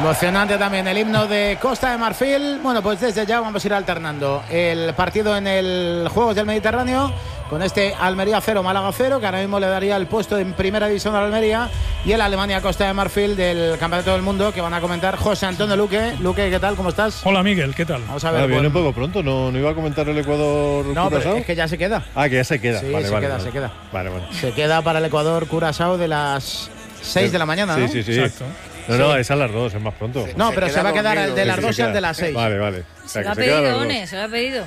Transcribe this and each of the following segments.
Emocionante también el himno de Costa de Marfil. Bueno, pues desde ya vamos a ir alternando el partido en el Juegos del Mediterráneo con este Almería 0, Málaga 0, que ahora mismo le daría el puesto en primera división a la Almería, y el Alemania-Costa de Marfil del Campeonato del Mundo, que van a comentar José Antonio Luque. Luque, ¿qué tal? ¿Cómo estás? Hola, Miguel, ¿qué tal? Vamos a ver. Viene un poco pronto, ¿no iba a comentar el Ecuador? No, Curazao? pero es que ya se queda. Que ya se queda. Sí, vale, se queda. Vale. Se queda para el Ecuador Curazao de las 6 de la mañana, ¿no? Sí. Exacto. No, es a las 2, es más pronto. Sí. No, pero se va a quedar el de las 2 y el de las 6. Vale. O sea, Se lo ha que se queda a pedido, las 2. One, se lo ha pedido.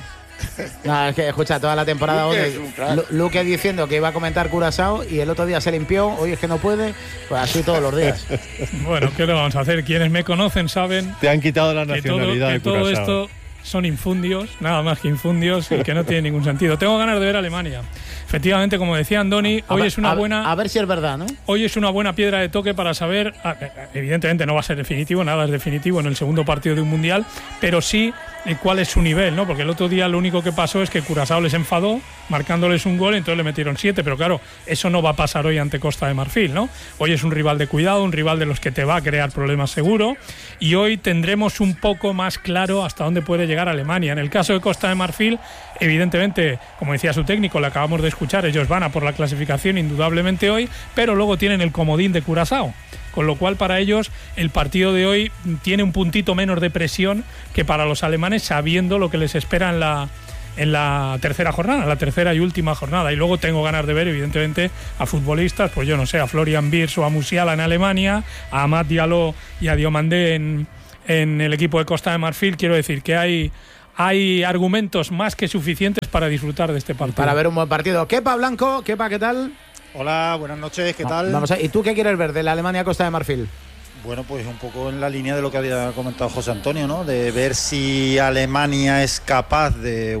No, es que escucha, toda la temporada Luque diciendo que iba a comentar Curazao y el otro día se limpió, hoy es que no puede, pues así todos los días. Bueno, ¿qué le vamos a hacer? Quienes me conocen saben Te han quitado la que nacionalidad de todo Curazao. esto son infundios, nada más que infundios, y que no tiene ningún sentido. Tengo ganas de ver a Alemania. Efectivamente, como decía Andoni, hoy es una buena... A ver si es verdad, ¿no? Hoy es una buena piedra de toque para saber, evidentemente no va a ser definitivo, nada es definitivo en el segundo partido de un mundial, pero sí cuál es su nivel, ¿no? Porque el otro día lo único que pasó es que Curazao les enfadó, marcándoles un gol, entonces le metieron 7, pero claro, eso no va a pasar hoy ante Costa de Marfil, ¿no? Hoy es un rival de cuidado, un rival de los que te va a crear problemas seguro, y hoy tendremos un poco más claro hasta dónde puede llegar Alemania. En el caso de Costa de Marfil, evidentemente, como decía su técnico, le acabamos de escuchar, ellos van a por la clasificación indudablemente hoy, pero luego tienen el comodín de Curazao, con lo cual para ellos el partido de hoy tiene un puntito menos de presión que para los alemanes, sabiendo lo que les espera en la tercera jornada, la tercera y última jornada. Y luego tengo ganas de ver, evidentemente, a futbolistas, pues yo no sé, a Florian Wirtz o a Musiala en Alemania, a Amad Diallo y a Diomandé en el equipo de Costa de Marfil. Quiero decir que hay argumentos más que suficientes para disfrutar de este partido. Para ver un buen partido. Kepa Blanco, Kepa, ¿qué tal? Hola, buenas noches, ¿qué tal? Vamos a, ¿y tú qué quieres ver de la Alemania-Costa de Marfil? Bueno, pues un poco en la línea de lo que había comentado José Antonio, ¿no? De ver si Alemania es capaz de,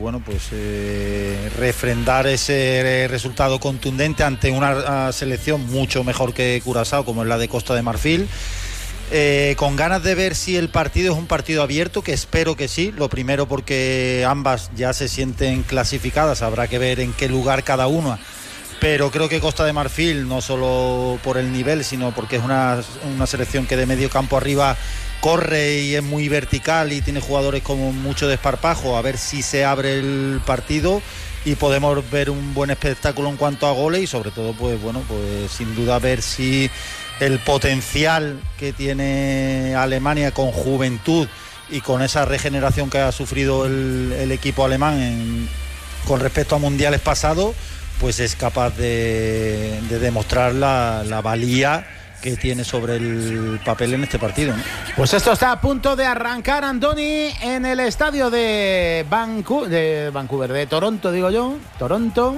refrendar ese resultado contundente ante una selección mucho mejor que Curazao, como es la de Costa de Marfil. Con ganas de ver si el partido es un partido abierto, que espero que sí. Lo primero porque ambas ya se sienten clasificadas, habrá que ver en qué lugar cada una. Pero creo que Costa de Marfil, no solo por el nivel, sino porque es una selección que de medio campo arriba corre y es muy vertical y tiene jugadores con mucho desparpajo. A ver si se abre el partido y podemos ver un buen espectáculo en cuanto a goles y sobre todo, pues sin duda ver si el potencial que tiene Alemania con juventud y con esa regeneración que ha sufrido el equipo alemán con respecto a mundiales pasados, pues es capaz de demostrar la valía que tiene sobre el papel en este partido, ¿no? Pues esto está a punto de arrancar, Andoni, en el estadio de Vancouver, de Toronto, digo yo, Toronto.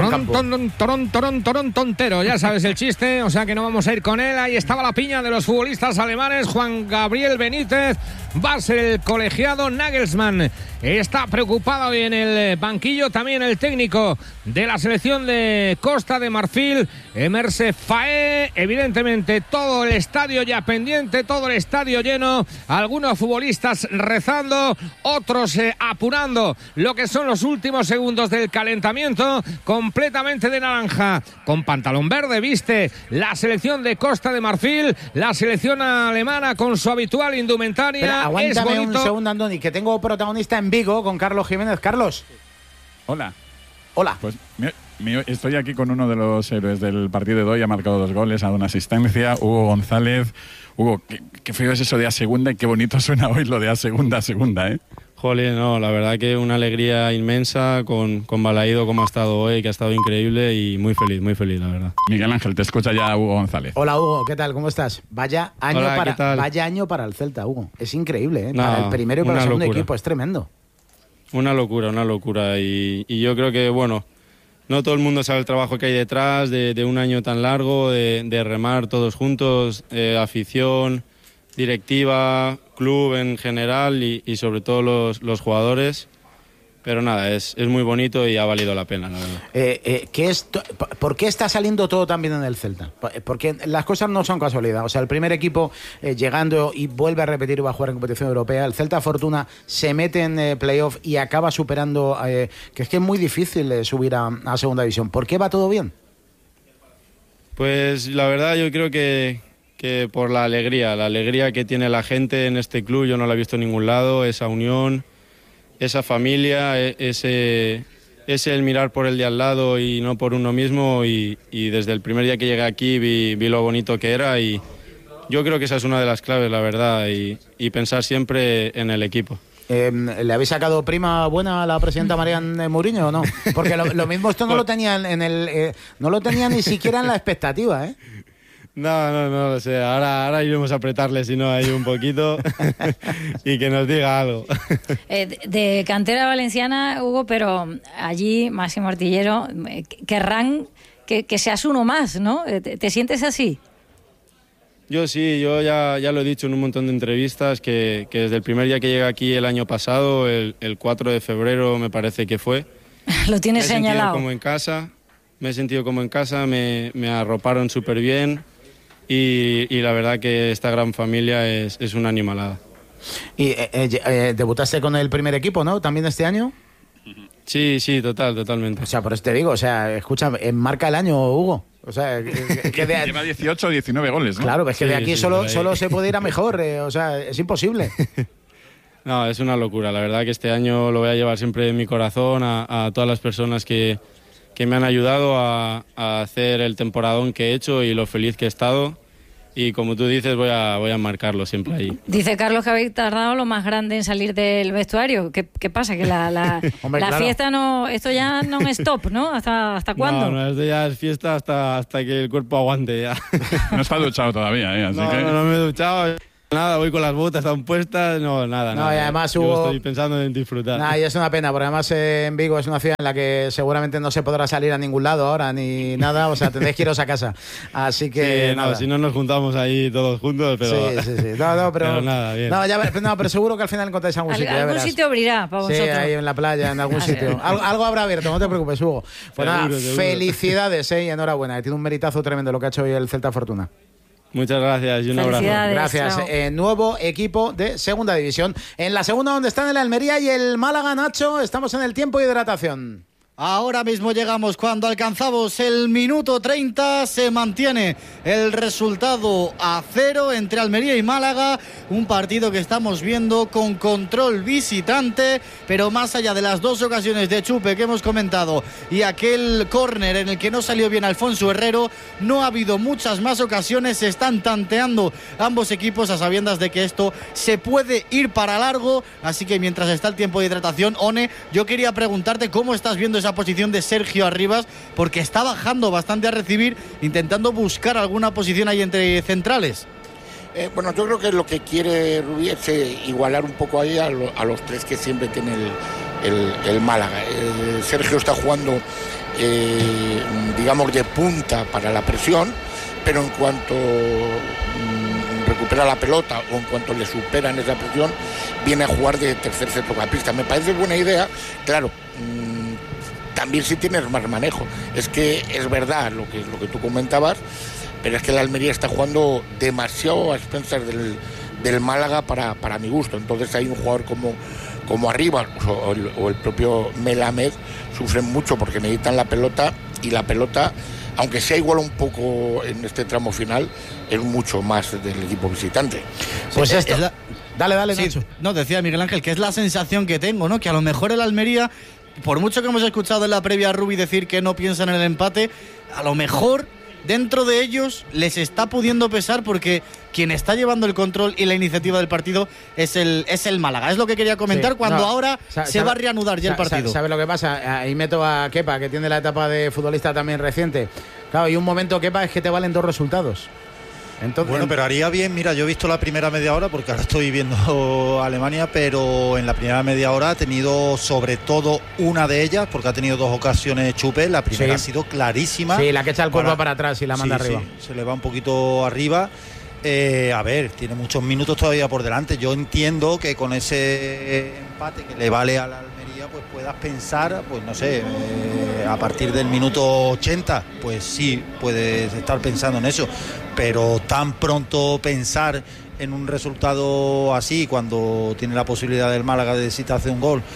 Toronto entero, ya sabes el chiste, o sea que no vamos a ir con él. Ahí estaba la piña de los futbolistas alemanes. Juan Gabriel Benítez va a ser el colegiado. Nagelsmann está preocupado hoy en el banquillo. También el técnico de la selección de Costa de Marfil, Emerse Faé. Evidentemente todo el estadio ya pendiente, todo el estadio lleno. Algunos futbolistas rezando, otros apurando lo que son los últimos segundos del calentamiento. Completamente de naranja, con pantalón verde, viste la selección de Costa de Marfil, la selección alemana con su habitual indumentaria. Pero aguántame un segundo, Andoni, que tengo protagonista en Vigo con Carlos Jiménez. Carlos. Hola. Pues estoy aquí con uno de los héroes del partido de hoy. Ha marcado 2 goles, ha dado una asistencia, Hugo González. Hugo, qué feo es eso de a segunda y qué bonito suena hoy lo de a segunda, ¿eh? Jolín, no, la verdad que una alegría inmensa con Balaído como ha estado hoy, que ha estado increíble y muy feliz, la verdad. Miguel Ángel, te escucha ya Hugo González. Hola, Hugo, ¿qué tal? ¿Cómo estás? Vaya año para el Celta, Hugo. Es increíble, ¿eh? Para el primero y para el segundo equipo, es tremendo. Una locura. Y yo creo que, no todo el mundo sabe el trabajo que hay detrás de un año tan largo, de remar todos juntos, afición, directiva, club en general y sobre todo los jugadores. Pero nada, es muy bonito y ha valido la pena, la verdad. ¿Por qué está saliendo todo tan bien en el Celta? Porque las cosas no son casualidad. O sea, el primer equipo llegando y vuelve a repetir y va a jugar en competición europea. El Celta Fortuna se mete en playoff y acaba superando, que es muy difícil subir a segunda división. ¿Por qué va todo bien? Pues la verdad yo creo que que por la alegría que tiene la gente en este club, yo no la he visto en ningún lado, esa unión, esa familia, ese el mirar por el de al lado y no por uno mismo, y desde el primer día que llegué aquí vi lo bonito que era, y yo creo que esa es una de las claves, la verdad, y pensar siempre en el equipo. ¿Le habéis sacado prima buena a la presidenta Marian Mourinho o no? Porque lo mismo esto no lo tenían no lo tenían ni siquiera en la expectativa, ¿eh? No lo sé. Ahora iremos a apretarle, si no, ahí un poquito y que nos diga algo. De cantera valenciana, Hugo, pero allí, Máximo Artillero, querrán que seas uno más, ¿no? ¿Te sientes así? Yo sí, yo ya lo he dicho en un montón de entrevistas, que desde el primer día que llegué aquí el año pasado, el 4 de febrero me parece que fue. Lo tienes señalado. Me he sentido como en casa, me arroparon súper bien, y la verdad que esta gran familia es una animalada. Y debutaste con el primer equipo, ¿no? ¿También este año? Sí, totalmente. O sea, por eso te digo, o sea, escucha, marca el año, Hugo. O sea, lleva 18 o 19 goles, ¿no? Claro, es que de aquí solo se puede ir a mejor, o sea, es imposible. No, es una locura. La verdad que este año lo voy a llevar siempre en mi corazón, a todas las personas que me han ayudado a hacer el temporadón que he hecho y lo feliz que he estado. Y como tú dices, voy a marcarlo siempre ahí. Dice Carlos que habéis tardado lo más grande en salir del vestuario. ¿Qué pasa? Que Hombre, claro. Fiesta no... Esto ya no es stop, ¿no? ¿Hasta cuándo? No, esto ya es fiesta hasta que el cuerpo aguante ya. No está duchado todavía, ¿eh? Así que... no me he duchado. Nada, voy con las botas tan puestas, nada. Y además Hugo, estoy pensando en disfrutar. Y es una pena, porque además en Vigo es una ciudad en la que seguramente no se podrá salir a ningún lado ahora ni nada, o sea, tendréis que iros a casa. Así que si no nos juntamos ahí todos juntos, pero... Sí. No, pero nada, bien. Pero seguro que al final encontráis algún sitio. Algún sitio abrirá para vosotros. Sí, ahí en la playa, en algún sitio. Algo habrá abierto, no te preocupes, Hugo. Pues seguro. Felicidades, y enhorabuena. Tiene un meritazo tremendo lo que ha hecho hoy el Celta Fortuna. Muchas gracias y un abrazo. Gracias. Nuevo equipo de segunda división. En la segunda, donde están el Almería y el Málaga, Nacho, estamos en el tiempo de hidratación. Ahora mismo llegamos cuando alcanzamos el minuto 30, se mantiene el resultado a 0 entre Almería y Málaga, un partido que estamos viendo con control visitante, pero más allá de las dos ocasiones de chupe que hemos comentado y aquel córner en el que no salió bien Alfonso Herrero, no ha habido muchas más ocasiones, se están tanteando ambos equipos a sabiendas de que esto se puede ir para largo, así que mientras está el tiempo de hidratación, One, yo quería preguntarte cómo estás viendo esa posición de Sergio Arribas, porque está bajando bastante a recibir, intentando buscar alguna posición ahí entre centrales. Bueno, yo creo que lo que quiere Rubí es igualar un poco ahí a los tres que siempre tiene el Málaga. Sergio está jugando, digamos, de punta para la presión, pero en cuanto recupera la pelota o en cuanto le superan esa presión, viene a jugar de tercer centrocampista. Me parece buena idea, claro. También si tienes más manejo. Es que es verdad lo que tú comentabas, pero es que la Almería está jugando demasiado a expensas del Málaga para mi gusto. Entonces hay un jugador como Arribas o el propio Melamed sufren mucho porque necesitan la pelota, y la pelota, aunque sea igual un poco en este tramo final, es mucho más del equipo visitante. Pues esto... Dale, sí, Nacho. No, decía Miguel Ángel que es la sensación que tengo, ¿no? Que a lo mejor el Almería, por mucho que hemos escuchado en la previa a Rubí decir que no piensan en el empate, a lo mejor dentro de ellos les está pudiendo pesar, porque quien está llevando el control y la iniciativa del partido es el Málaga. Es lo que quería comentar ahora se va a reanudar ya el partido. ¿Sabe lo que pasa? Ahí meto a Kepa, que tiene la etapa de futbolista también reciente. Claro, y un momento, Kepa, es que te valen dos resultados. Entonces, bueno, pero haría bien, mira, yo he visto la primera media hora, porque ahora estoy viendo Alemania, pero en la primera media hora ha tenido sobre todo una de ellas, porque ha tenido dos ocasiones Chupe, la primera ha sido clarísima. Sí, la que echa el cuerpo para atrás y la manda arriba. Sí, se le va un poquito arriba. A ver, tiene muchos minutos todavía por delante. Yo entiendo que con ese empate que le vale a la Almería, pues puedas pensar, pues no sé, a partir del minuto 80, pues sí, puedes estar pensando en eso, pero tan pronto pensar en un resultado así, cuando tiene la posibilidad del Málaga de si te hace un gol,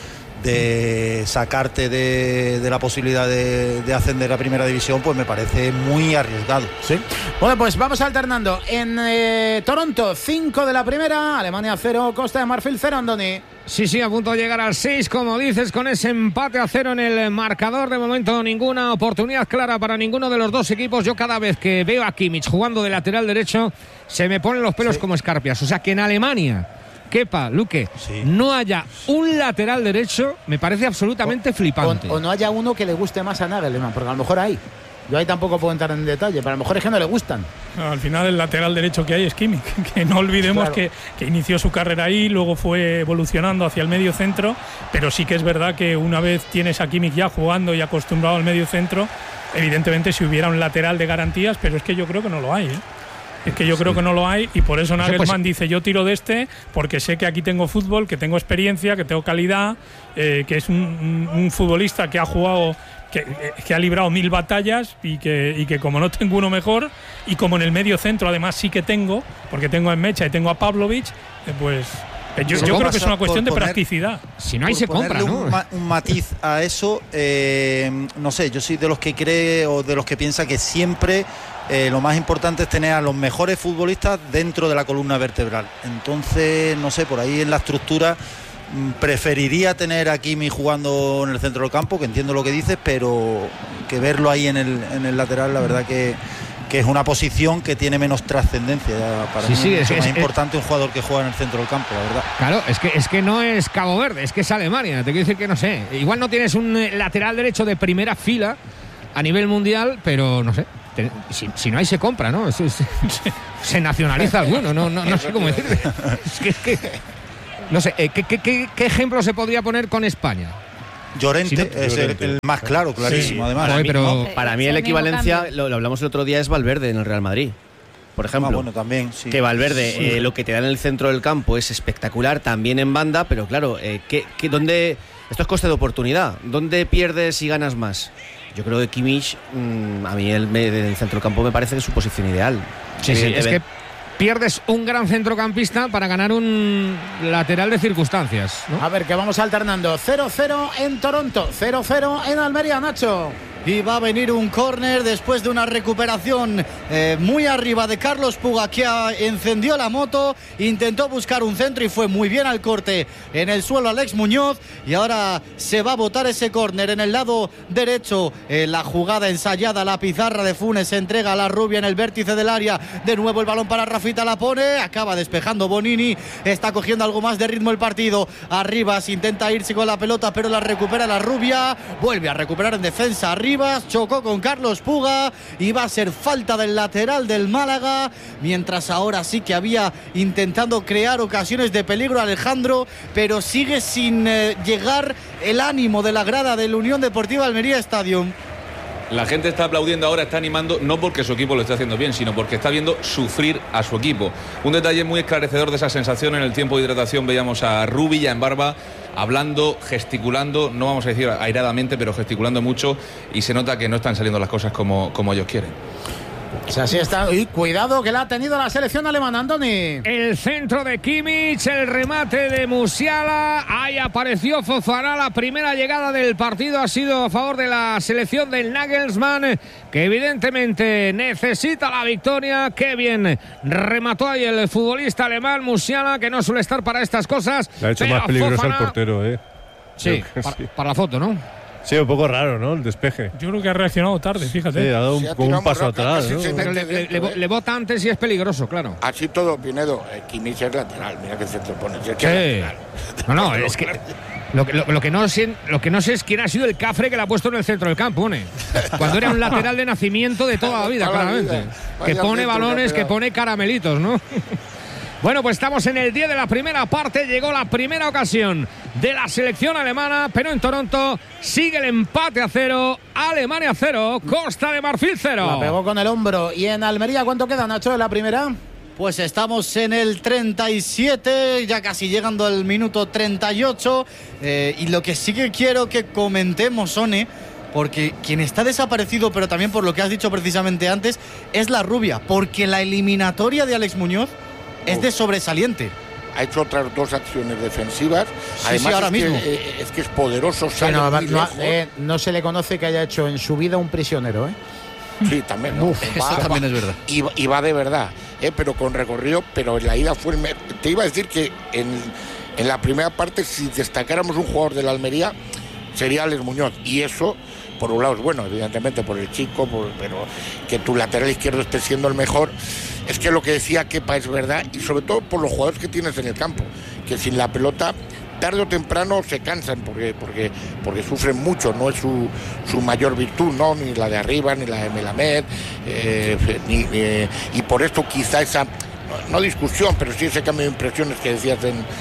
de sacarte de la posibilidad de ascender a primera división, pues me parece muy arriesgado. Sí. Bueno, pues vamos alternando. En Toronto, 5 de la primera, Alemania 0, Costa de Marfil 0, Andoni. Sí, a punto de llegar al 6, como dices, con ese empate a 0 en el marcador. De momento ninguna oportunidad clara para ninguno de los dos equipos. Yo cada vez que veo a Kimmich jugando de lateral derecho, se me ponen los pelos como escarpias. O sea, que en Alemania, Kepa, Luque, no haya un lateral derecho, me parece absolutamente flipante. O no haya uno que le guste más a Nagelsmann, porque a lo mejor hay. Yo ahí tampoco puedo entrar en detalle, pero a lo mejor es que no le gustan. No, al final el lateral derecho que hay es Kimmich, que no olvidemos que inició su carrera ahí, luego fue evolucionando hacia el medio centro, pero sí que es verdad que una vez tienes a Kimmich ya jugando y acostumbrado al medio centro, evidentemente si hubiera un lateral de garantías, pero es que yo creo que no lo hay, ¿eh? Es que yo creo que no lo hay y por eso Nagelsmann dice yo tiro de este porque sé que aquí tengo fútbol, que tengo experiencia, que tengo calidad, que es un futbolista que ha jugado, que ha librado 1000 batallas y que como no tengo uno mejor y como en el medio centro además sí que tengo, porque tengo a Mecha y tengo a Pavlovic, pues yo creo que es una cuestión de practicidad. Si no hay se compra, ¿no? Un matiz a eso, no sé, yo soy de los que cree o de los que piensa que siempre lo más importante es tener a los mejores futbolistas dentro de la columna vertebral. Entonces, no sé, por ahí en la estructura preferiría tener a Kimmich jugando en el centro del campo, que entiendo lo que dices, pero que verlo ahí en el lateral, la verdad que es una posición que tiene menos trascendencia. Para mí es más importante un jugador que juega en el centro del campo, la verdad. Claro, es que no es Cabo Verde, es que es Alemania. Te quiero decir que no sé. Igual no tienes un lateral derecho de primera fila a nivel mundial, pero no sé. Si no hay se compra, ¿no? Se nacionaliza alguno, no sé cómo decirte. Es que no sé, ¿qué ejemplo se podría poner con España? Llorente es el más claro, clarísimo, además. Para mí el equivalencia, lo hablamos el otro día, es Valverde en el Real Madrid. Por ejemplo, bueno, también, sí. Que Valverde, lo que te da en el centro del campo es espectacular, también en banda, pero claro, ¿dónde? Esto es coste de oportunidad. ¿Dónde pierdes y ganas más? Yo creo que Kimmich, a mí el centro del campo me parece que es su posición ideal. Sí, es que pierdes un gran centrocampista para ganar un lateral de circunstancias, ¿no? A ver, que vamos alternando. 0-0 en Toronto, 0-0 en Almería, Nacho. Y va a venir un córner después de una recuperación muy arriba de Carlos Puga, que encendió la moto, intentó buscar un centro y fue muy bien al corte en el suelo Alex Muñoz. Y ahora se va a botar ese córner en el lado derecho. La jugada ensayada, la pizarra de Funes, se entrega a la rubia en el vértice del área. De nuevo el balón para Rafita, la pone, acaba despejando Bonini. Está cogiendo algo más de ritmo el partido. Arribas intenta irse con la pelota, pero la recupera la rubia. Vuelve a recuperar en defensa arriba. Chocó con Carlos Puga y va a ser falta del lateral del Málaga, mientras ahora sí que había intentando crear ocasiones de peligro Alejandro, pero sigue sin llegar el ánimo de la grada del Unión Deportiva Almería Stadium. La gente está aplaudiendo ahora, está animando, no porque su equipo lo esté haciendo bien, sino porque está viendo sufrir a su equipo. Un detalle muy esclarecedor de esa sensación: en el tiempo de hidratación veíamos a Rubi ya en barba, hablando, gesticulando, no vamos a decir airadamente, pero gesticulando mucho, y se nota que no están saliendo las cosas como ellos quieren. O sea, así está. Y cuidado que la ha tenido la selección alemana, Andoni. El centro de Kimmich, el remate de Musiala. Ahí apareció Fofana. La primera llegada del partido ha sido a favor de la selección del Nagelsmann, que evidentemente necesita la victoria. Qué bien remató ahí el futbolista alemán Musiala, que no suele estar para estas cosas. Le ha hecho más peligroso Fofana, al portero, ¿eh? Sí, para la foto, ¿no? Sí, un poco raro, ¿no? El despeje. Yo creo que ha reaccionado tarde, fíjate. Sí, ha dado un paso atrás, ¿no? Pero le bota antes y es peligroso, claro. Así todo, Pinedo. Kimmich es lateral, mira qué centro pone. Es No, es que lo que no sé es quién ha sido el cafre que le ha puesto en el centro del campo, ¿no? Cuando era un lateral de nacimiento de toda la vida, claramente. Que pone balones, que pone caramelitos, ¿no? Bueno, pues estamos en el 10 de la primera parte. Llegó la primera ocasión de la selección alemana, pero en Toronto sigue el empate a 0. Alemania 0, Costa de Marfil 0. La pegó con el hombro. ¿Y en Almería cuánto queda, Nacho, de la primera? Pues estamos en el 37, ya casi llegando al minuto 38. Y lo que sí que quiero que comentemos, Sone, porque quien está desaparecido, pero también por lo que has dicho precisamente antes, es la rubia. Porque la eliminatoria de Alex Muñoz es de sobresaliente. ha hecho otras 2 acciones defensivas. Sí, Además, ahora mismo. Es que es poderoso. Sí, sale muy no, lejos. no se le conoce que haya hecho en su vida un prisionero, ¿eh? Sí, también. ¿no? Eso también es verdad. Y va de verdad, pero con recorrido, pero en la ida fue te iba a decir que en la primera parte, si destacáramos un jugador de la Almería, sería Alex Muñoz. Y eso, por un lado, es bueno, evidentemente, por el chico, pero que tu lateral izquierdo esté siendo el mejor. Es que lo que decía Kepa es verdad, y sobre todo por los jugadores que tienes en el campo, que sin la pelota tarde o temprano se cansan porque sufren mucho, no es su mayor virtud, ¿no? Ni la de arriba, ni la de Melamed, y por esto quizá esa, no discusión, pero sí ese cambio de impresiones que decías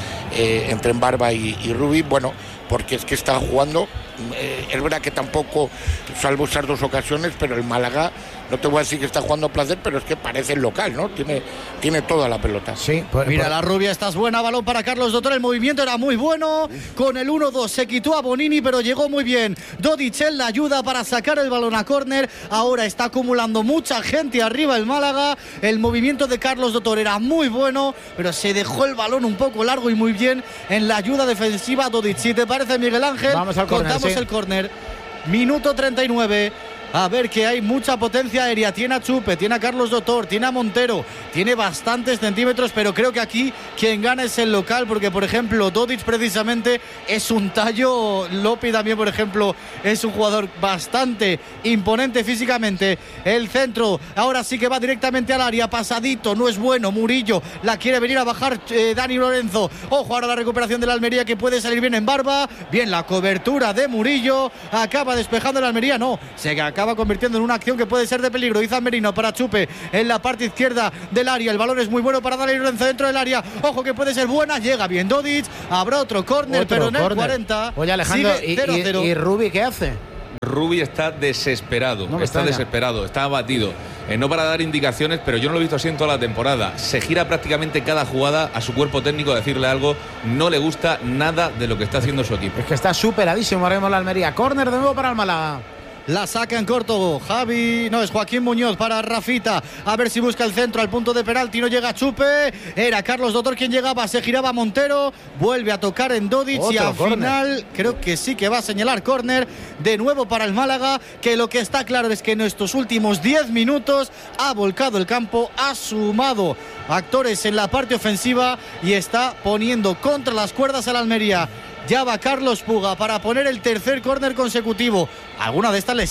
entre Barba y Rubi, bueno, porque es que está jugando, es verdad que tampoco, salvo esas 2 ocasiones, pero el Málaga, no te voy a decir que está jugando a placer, pero es que parece el local, ¿no? Tiene toda la pelota. Sí, Mira, la rubia, estás buena, balón para Carlos Dotor, el movimiento era muy bueno, con el 1-2 se quitó a Bonini, pero llegó muy bien Dodic en la ayuda para sacar el balón a córner, ahora está acumulando mucha gente arriba el Málaga, el movimiento de Carlos Dotor era muy bueno, pero se dejó el balón un poco largo y muy bien en la ayuda defensiva Dodic. Si te parece, Miguel Ángel, vamos al córner, contamos el córner, minuto 39. A ver, que hay mucha potencia aérea. Tiene a Chupe, tiene a Carlos Dotor, tiene a Montero, tiene bastantes centímetros, pero creo que aquí quien gana es el local, porque por ejemplo Dodic precisamente es un tallo. Lopi también, por ejemplo, es un jugador bastante imponente físicamente. El centro ahora sí que va directamente al área, pasadito, no es bueno. Murillo la quiere venir a bajar Dani Lorenzo. Ojo ahora la recuperación de la Almería, que puede salir bien en Barba. Bien la cobertura de Murillo, acaba despejando la Almería, no, se acaba convirtiendo en una acción que puede ser de peligro. Izan Merino para Chupe en la parte izquierda del área, el balón es muy bueno para Dani Lorenzo dentro del área, ojo que puede ser buena, llega bien Dodic, habrá otro córner, pero en el 40. Oye, Alejandro, sigue 0-0. ¿Y Rubi qué hace? Rubi está desesperado, está abatido. No para dar indicaciones, pero yo no lo he visto así en toda la temporada. Se gira prácticamente cada jugada a su cuerpo técnico a decirle algo. No le gusta nada de lo que está haciendo su equipo. Es que está superadísimo ahora mismo la Almería. Córner de nuevo para el Málaga. La saca en corto es Joaquín Muñoz para Rafita, a ver si busca el centro al punto de penalti, no llega Chupe, era Carlos Dotor quien llegaba, se giraba Montero, vuelve a tocar en Dodic y al final creo que sí que va a señalar córner de nuevo para el Málaga, que lo que está claro es que en estos últimos 10 minutos ha volcado el campo, ha sumado actores en la parte ofensiva y está poniendo contra las cuerdas a la Almería. Ya va Carlos Puga para poner el tercer córner consecutivo. Alguna de estas le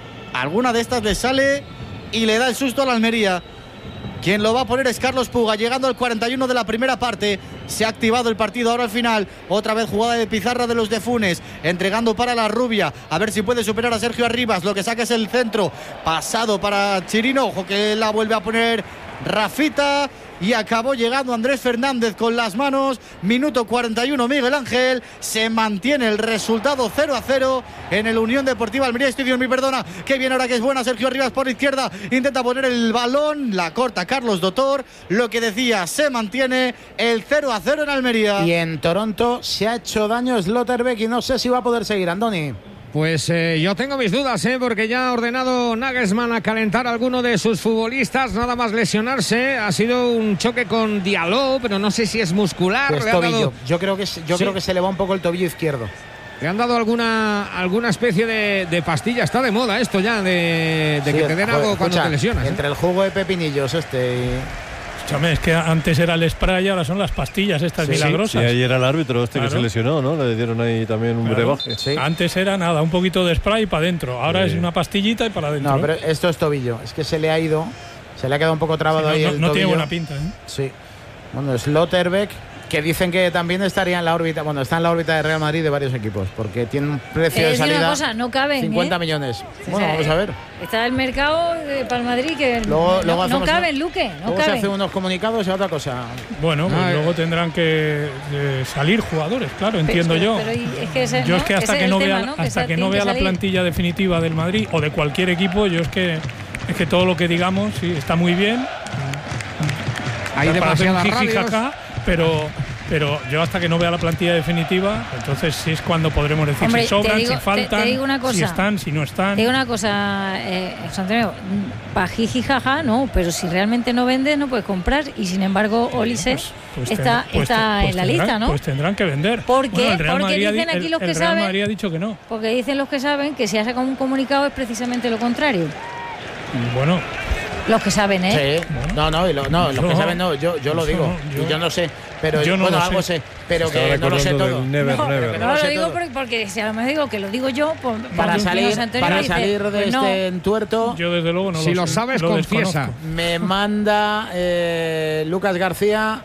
sale y le da el susto a la Almería. Quien lo va a poner es Carlos Puga, llegando al 41 de la primera parte. Se ha activado el partido ahora al final. Otra vez jugada de pizarra de los de Funes, entregando para la rubia, a ver si puede superar a Sergio Arribas. Lo que saca es el centro, pasado para Chirino, ojo que la vuelve a poner Rafita. Y acabó llegando Andrés Fernández con las manos. Minuto 41, Miguel Ángel. Se mantiene el resultado 0-0 en el Unión Deportiva Almería Stadium. Que viene ahora, que es buena Sergio Arribas por izquierda. Intenta poner el balón, la corta Carlos Dotor. Lo que decía, se mantiene el 0-0 en Almería. Y en Toronto se ha hecho daño Slotterbeck y no sé si va a poder seguir, Andoni. Pues yo tengo mis dudas, porque ya ha ordenado Nagelsmann a calentar a alguno de sus futbolistas, nada más lesionarse. Ha sido un choque con Diallo, pero no sé si es muscular. Es tobillo. Yo creo que se le va un poco el tobillo izquierdo. ¿Le han dado alguna especie de pastilla? Está de moda esto ya, de que te den algo cuando te lesionas. Entre el jugo de pepinillos Es que antes era el spray y ahora son las pastillas estas milagrosas. Sí, ayer era el árbitro que se lesionó, ¿no? Le dieron ahí también un brebaje. Sí. Antes era nada, un poquito de spray para adentro. Ahora es una pastillita y para adentro. No, pero esto es tobillo. Es que se le ha quedado un poco trabado ahí el tobillo. No tiene buena pinta, Sí. Bueno, Slotterbeck, que dicen que también estaría en la órbita, está en la órbita de Real Madrid de varios equipos, porque tiene un precio de salida. Una cosa, no caben, 50 millones. Bueno, vamos a ver. Está el mercado para el Madrid que luego no caben, Luque. Luego se hacen unos comunicados y otra cosa. Bueno, pues luego tendrán que salir jugadores, claro, entiendo yo. Pero yo es que hasta que no vea la plantilla definitiva del Madrid o de cualquier equipo, yo es que todo lo que digamos sí está muy bien. Hay demasiada jijijaja, pero pero yo hasta que no vea la plantilla definitiva, entonces sí es cuando podremos decir si sobran, si faltan, te digo una cosa, si están, si no están. Te digo una cosa, José Antonio, pa' jiji jaja, no, pero si realmente no vendes no puedes comprar y sin embargo Olise está en la lista, ¿no? Pues tendrán que vender. ¿Por qué? Bueno, porque dicen aquí los que el Real saben. Madrid ha dicho que no. Porque dicen los que saben que si ha sacado un comunicado es precisamente lo contrario. Bueno. Los que saben, ¿eh? Sí. Bueno. Los que saben no, yo lo digo. Yo no sé, pero yo no bueno, lo algo sé, pero que no lo sé todo. No lo digo porque si a lo mejor digo que lo digo yo para salir de este entuerto. Yo desde luego no si lo sabes, confiesa. Me manda Lucas García.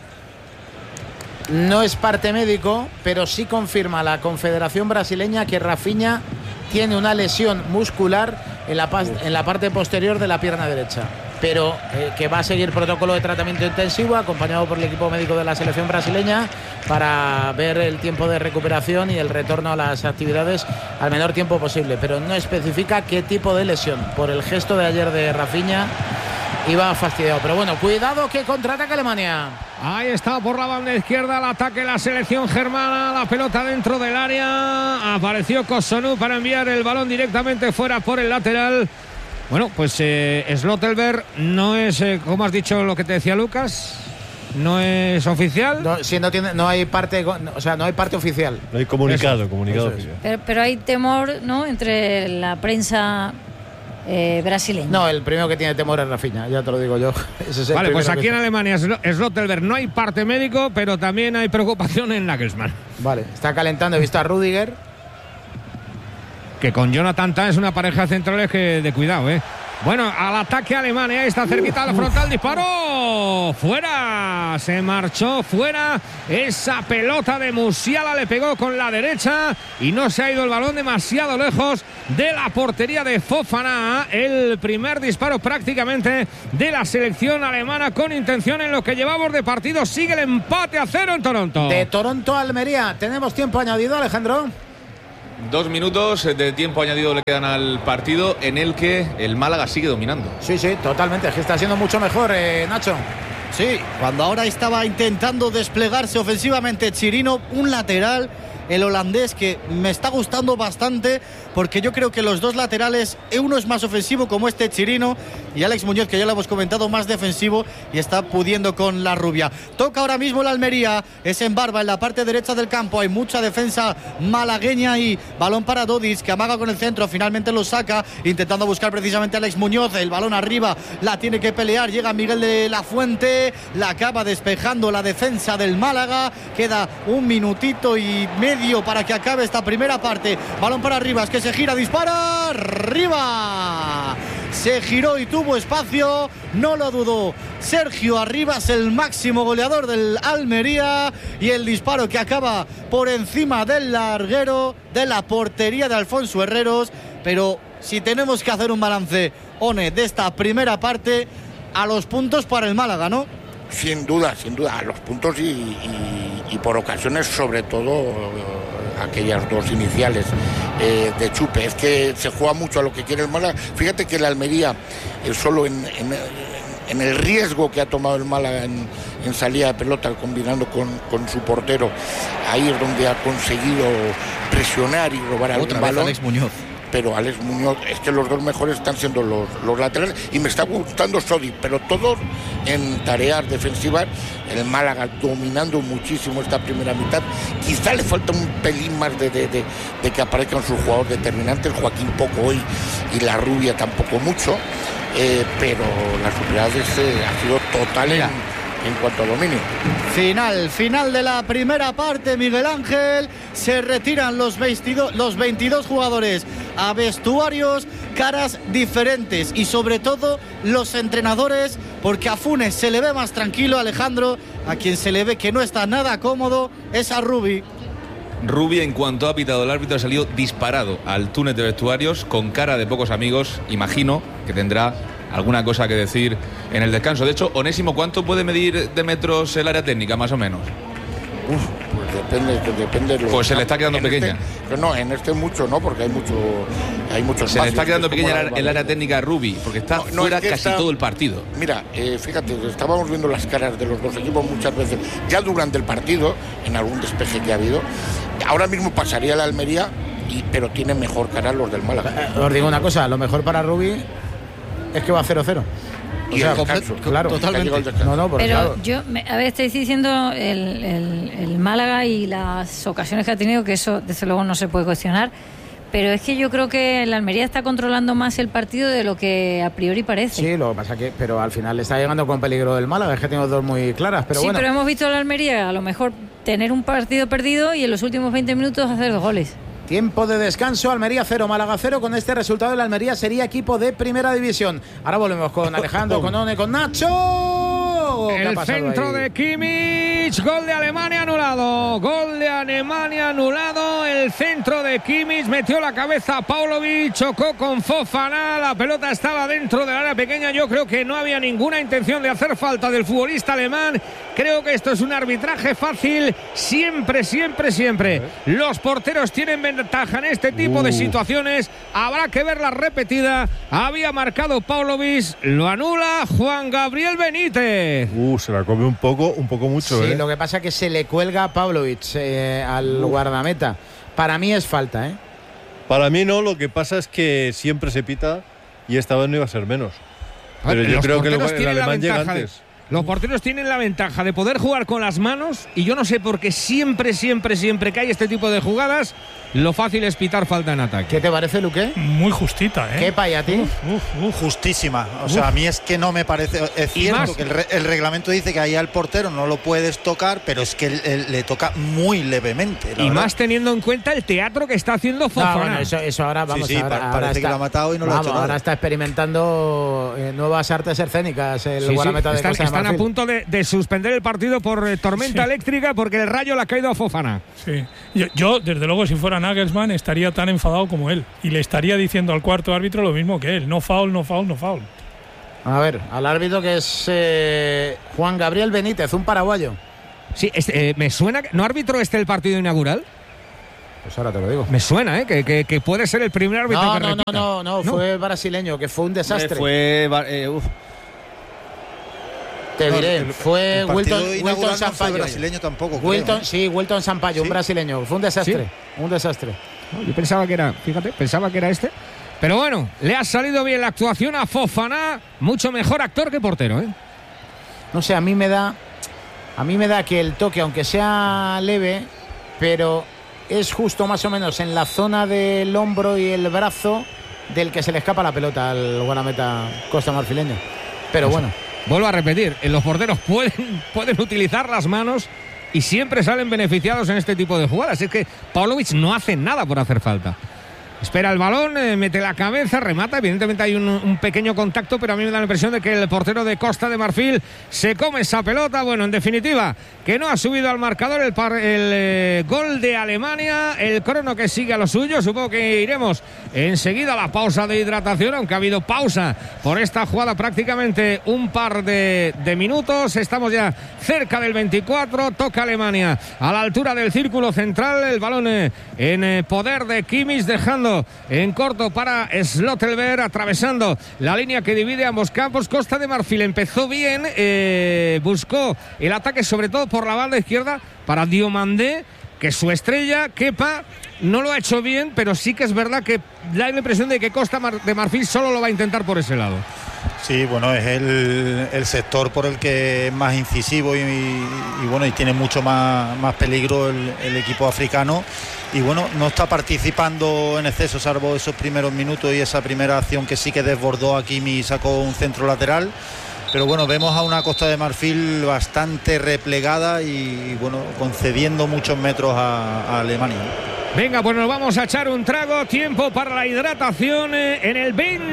No es parte médico, pero sí confirma la Confederación Brasileña que Rafinha tiene una lesión muscular en la parte posterior de la pierna derecha, pero que va a seguir protocolo de tratamiento intensivo acompañado por el equipo médico de la selección brasileña para ver el tiempo de recuperación y el retorno a las actividades al menor tiempo posible, pero no especifica qué tipo de lesión. Por el gesto de ayer de Rafinha iba fastidiado, pero bueno, cuidado que contraataca Alemania. Ahí está por la banda izquierda el ataque de la selección germana, la pelota dentro del área, apareció Kosunu para enviar el balón directamente fuera por el lateral. Bueno, pues Schlotterberg no es, como has dicho lo que te decía Lucas, no es oficial. No hay parte, o sea, no hay parte oficial. No hay comunicado oficial. Pero hay temor, ¿no?, entre la prensa brasileña. No, el primero que tiene temor es Rafinha, ya te lo digo yo. Vale, pues aquí en Alemania Schlotterberg no hay parte médico, pero también hay preocupación en Nagelsmann. Vale, está calentando, he visto a Rüdiger. Que con Jonathan Tah es una pareja centrales que de cuidado, ¿eh? Bueno, al ataque alemán, ahí está cerquita del frontal, disparó, fuera, se marchó fuera, esa pelota de Musiala le pegó con la derecha y no se ha ido el balón demasiado lejos de la portería de Fofana. El primer disparo prácticamente de la selección alemana con intención en lo que llevamos de partido. Sigue el empate a 0 en Toronto. De Toronto a Almería, tenemos tiempo añadido, Alejandro. 2 minutos de tiempo añadido le quedan al partido en el que el Málaga sigue dominando. Sí, totalmente. Es que está siendo mucho mejor, Nacho. Sí, cuando ahora estaba intentando desplegarse ofensivamente Chirino, un lateral, el holandés, que me está gustando bastante porque yo creo que los dos laterales, uno es más ofensivo como este Chirino y Alex Muñoz, que ya lo hemos comentado, más defensivo y está pudiendo con la rubia. Toca ahora mismo la Almería, es en Barba, en la parte derecha del campo, hay mucha defensa malagueña y balón para Dodic, que amaga con el centro, finalmente lo saca, intentando buscar precisamente a Alex Muñoz, el balón arriba, la tiene que pelear, llega Miguel de la Fuente, la acaba despejando la defensa del Málaga, queda un minutito y medio para que acabe esta primera parte, balón para Rivas, que se gira, dispara, arriba, se giró y tuvo espacio, no lo dudó Sergio Arribas, el máximo goleador del Almería, y el disparo que acaba por encima del larguero de la portería de Alfonso Herreros. Pero si tenemos que hacer un balance, One, de esta primera parte, a los puntos para el Málaga, ¿no? Sin duda, a los puntos y por ocasiones, sobre todo aquellas dos iniciales de chupe. Es que se juega mucho a lo que quiere el Málaga. Fíjate que el Almería, solo en el riesgo que ha tomado el Málaga en salida de pelota, combinando con su portero, ahí es donde ha conseguido presionar y robar algún balón. Alex Muñoz. Pero Alex Muñoz, es que los dos mejores están siendo los laterales, y me está gustando Sodi, pero todos en tareas defensivas. El Málaga dominando muchísimo esta primera mitad. Quizá le falta un pelín más de que aparezcan sus jugadores determinantes, Joaquín poco hoy y la Rubia tampoco mucho, pero la superioridad ha sido total en cuanto a dominio. Final de la primera parte, Miguel Ángel. Se retiran los 22 jugadores a vestuarios, caras diferentes y sobre todo los entrenadores, porque a Funes se le ve más tranquilo, Alejandro, a quien se le ve que no está nada cómodo es a Rubi. Rubi, en cuanto ha pitado el árbitro, ha salido disparado al túnel de vestuarios con cara de pocos amigos. Imagino que tendrá alguna cosa que decir en el descanso. De hecho, Onésimo, ¿cuánto puede medir de metros el área técnica, más o menos? Pues depende. Pues se le está quedando pequeña. No, en este mucho, ¿no? Porque hay mucho Hay muchos Se le está espacios, quedando es como pequeña el área técnica a Rubi, porque está fuera es que casi está- todo el partido. Mira, fíjate, estábamos viendo las caras de los dos equipos muchas veces, ya durante el partido, en algún despeje que ha habido. Ahora mismo pasaría la Almería, pero tienen mejor cara los del Málaga. Os digo una cosa, lo mejor para Rubi es que va 0-0. O Y sea, el descanso, claro, totalmente. No, porque Pero claro. a ver, estáis diciendo el Málaga y las ocasiones que ha tenido, que eso desde luego no se puede cuestionar. Pero es que yo creo que la Almería está controlando más el partido de lo que a priori parece. Sí, lo que pasa que, pero al final le está llegando con peligro del Málaga, es que tengo dos muy claras, pero sí, bueno. pero hemos visto a la Almería a lo mejor tener un partido perdido y en los últimos 20 minutos hacer 2 goles. Tiempo de descanso, Almería 0, Málaga 0. Con este resultado, la Almería sería equipo de primera división. Ahora volvemos con Alejandro, con One, con Nacho. ¿Qué ha El pasado centro ahí? de Kimmich, gol de Alemania anulado. Gol de Alemania anulado. El centro de Kimmich, metió la cabeza a Paulovic, chocó con Fofana. La pelota estaba dentro del área pequeña. Yo creo que no había ninguna intención de hacer falta del futbolista alemán. Creo que esto es un arbitraje fácil. Siempre, siempre, siempre. Los porteros tienen ventaja en este tipo de situaciones. Habrá que verla repetida. Había marcado Paulovic, lo anula Juan Gabriel Benítez. Se la come un poco mucho, Sí, lo que pasa es que se le cuelga a Pavlovic al guardameta. Para mí es falta, ¿eh? Para mí no, lo que pasa es que siempre se pita y esta vez no iba a ser menos. Pero yo creo que el alemán llega antes. Los porteros tienen la ventaja de poder jugar con las manos y yo no sé por qué siempre que hay este tipo de jugadas, lo fácil es pitar falta en ataque. ¿Qué te parece, Luque? Muy justita, ¿eh? ¿Qué paya a ti? Justísima. O sea, a mí es que no me parece. Es cierto más, que el reglamento dice que ahí al portero no lo puedes tocar, pero es que le toca muy levemente. Y más teniendo en cuenta el teatro que está haciendo Fofana. No, bueno, eso ahora vamos Sí, ahora parece está, que lo ha matado y no lo ha hecho nada. Ahora está experimentando nuevas artes escénicas el guardameta de Costa de están a Marfil. punto de suspender el partido por tormenta eléctrica porque el rayo le ha caído a Fofana. Sí. Yo, desde luego, si fuera Nagelsmann, estaría tan enfadado como él. Y le estaría diciendo al cuarto árbitro lo mismo que él. No foul, no foul, no foul. A ver, al árbitro que es Juan Gabriel Benítez, un paraguayo. Sí, me suena. ¿No árbitro el partido inaugural? Pues ahora te lo digo. Me suena, que puede ser el primer árbitro que repita. No, fue brasileño, que fue un desastre. Te diré, fue Wilton Sampaio. Brasileño tampoco. Wilton Sampaio, un brasileño. Fue un desastre. ¿Sí? Un desastre. No, yo pensaba que era este. Pero bueno, le ha salido bien la actuación a Fofana. Mucho mejor actor que portero, ¿eh? No sé, a mí me da que el toque, aunque sea leve, pero es justo más o menos en la zona del hombro y el brazo del que se le escapa la pelota al guardameta costamarfileño. Pero bueno. Vuelvo a repetir, los porteros pueden utilizar las manos y siempre salen beneficiados en este tipo de jugadas. Es que Paulovic no hace nada por hacer falta. Espera el balón, mete la cabeza, remata. Evidentemente hay un pequeño contacto, pero a mí me da la impresión de que el portero de Costa de Marfil se come esa pelota. Bueno, en definitiva, que no ha subido al marcador el gol de Alemania. El crono que sigue a lo suyo. Supongo que iremos enseguida a la pausa de hidratación, aunque ha habido pausa por esta jugada prácticamente un par de minutos. Estamos ya cerca del 24. Toca Alemania a la altura del círculo central. El balón en poder de Kimmich, dejando en corto para Slottelberg, atravesando la línea que divide ambos campos. Costa de Marfil empezó bien, buscó el ataque sobre todo por la banda izquierda para Diomandé, que su estrella, Kepa, no lo ha hecho bien, pero sí que es verdad que da la impresión de que Costa de Marfil solo lo va a intentar por ese lado. Sí, bueno, es el sector por el que es más incisivo y bueno, y tiene mucho más peligro el equipo africano. Y bueno, no está participando en exceso, salvo esos primeros minutos y esa primera acción que sí que desbordó a Kimi y sacó un centro lateral. Pero bueno, vemos a una Costa de Marfil bastante replegada y bueno, concediendo muchos metros a Alemania. Venga, pues nos vamos a echar un trago. Tiempo para la hidratación en el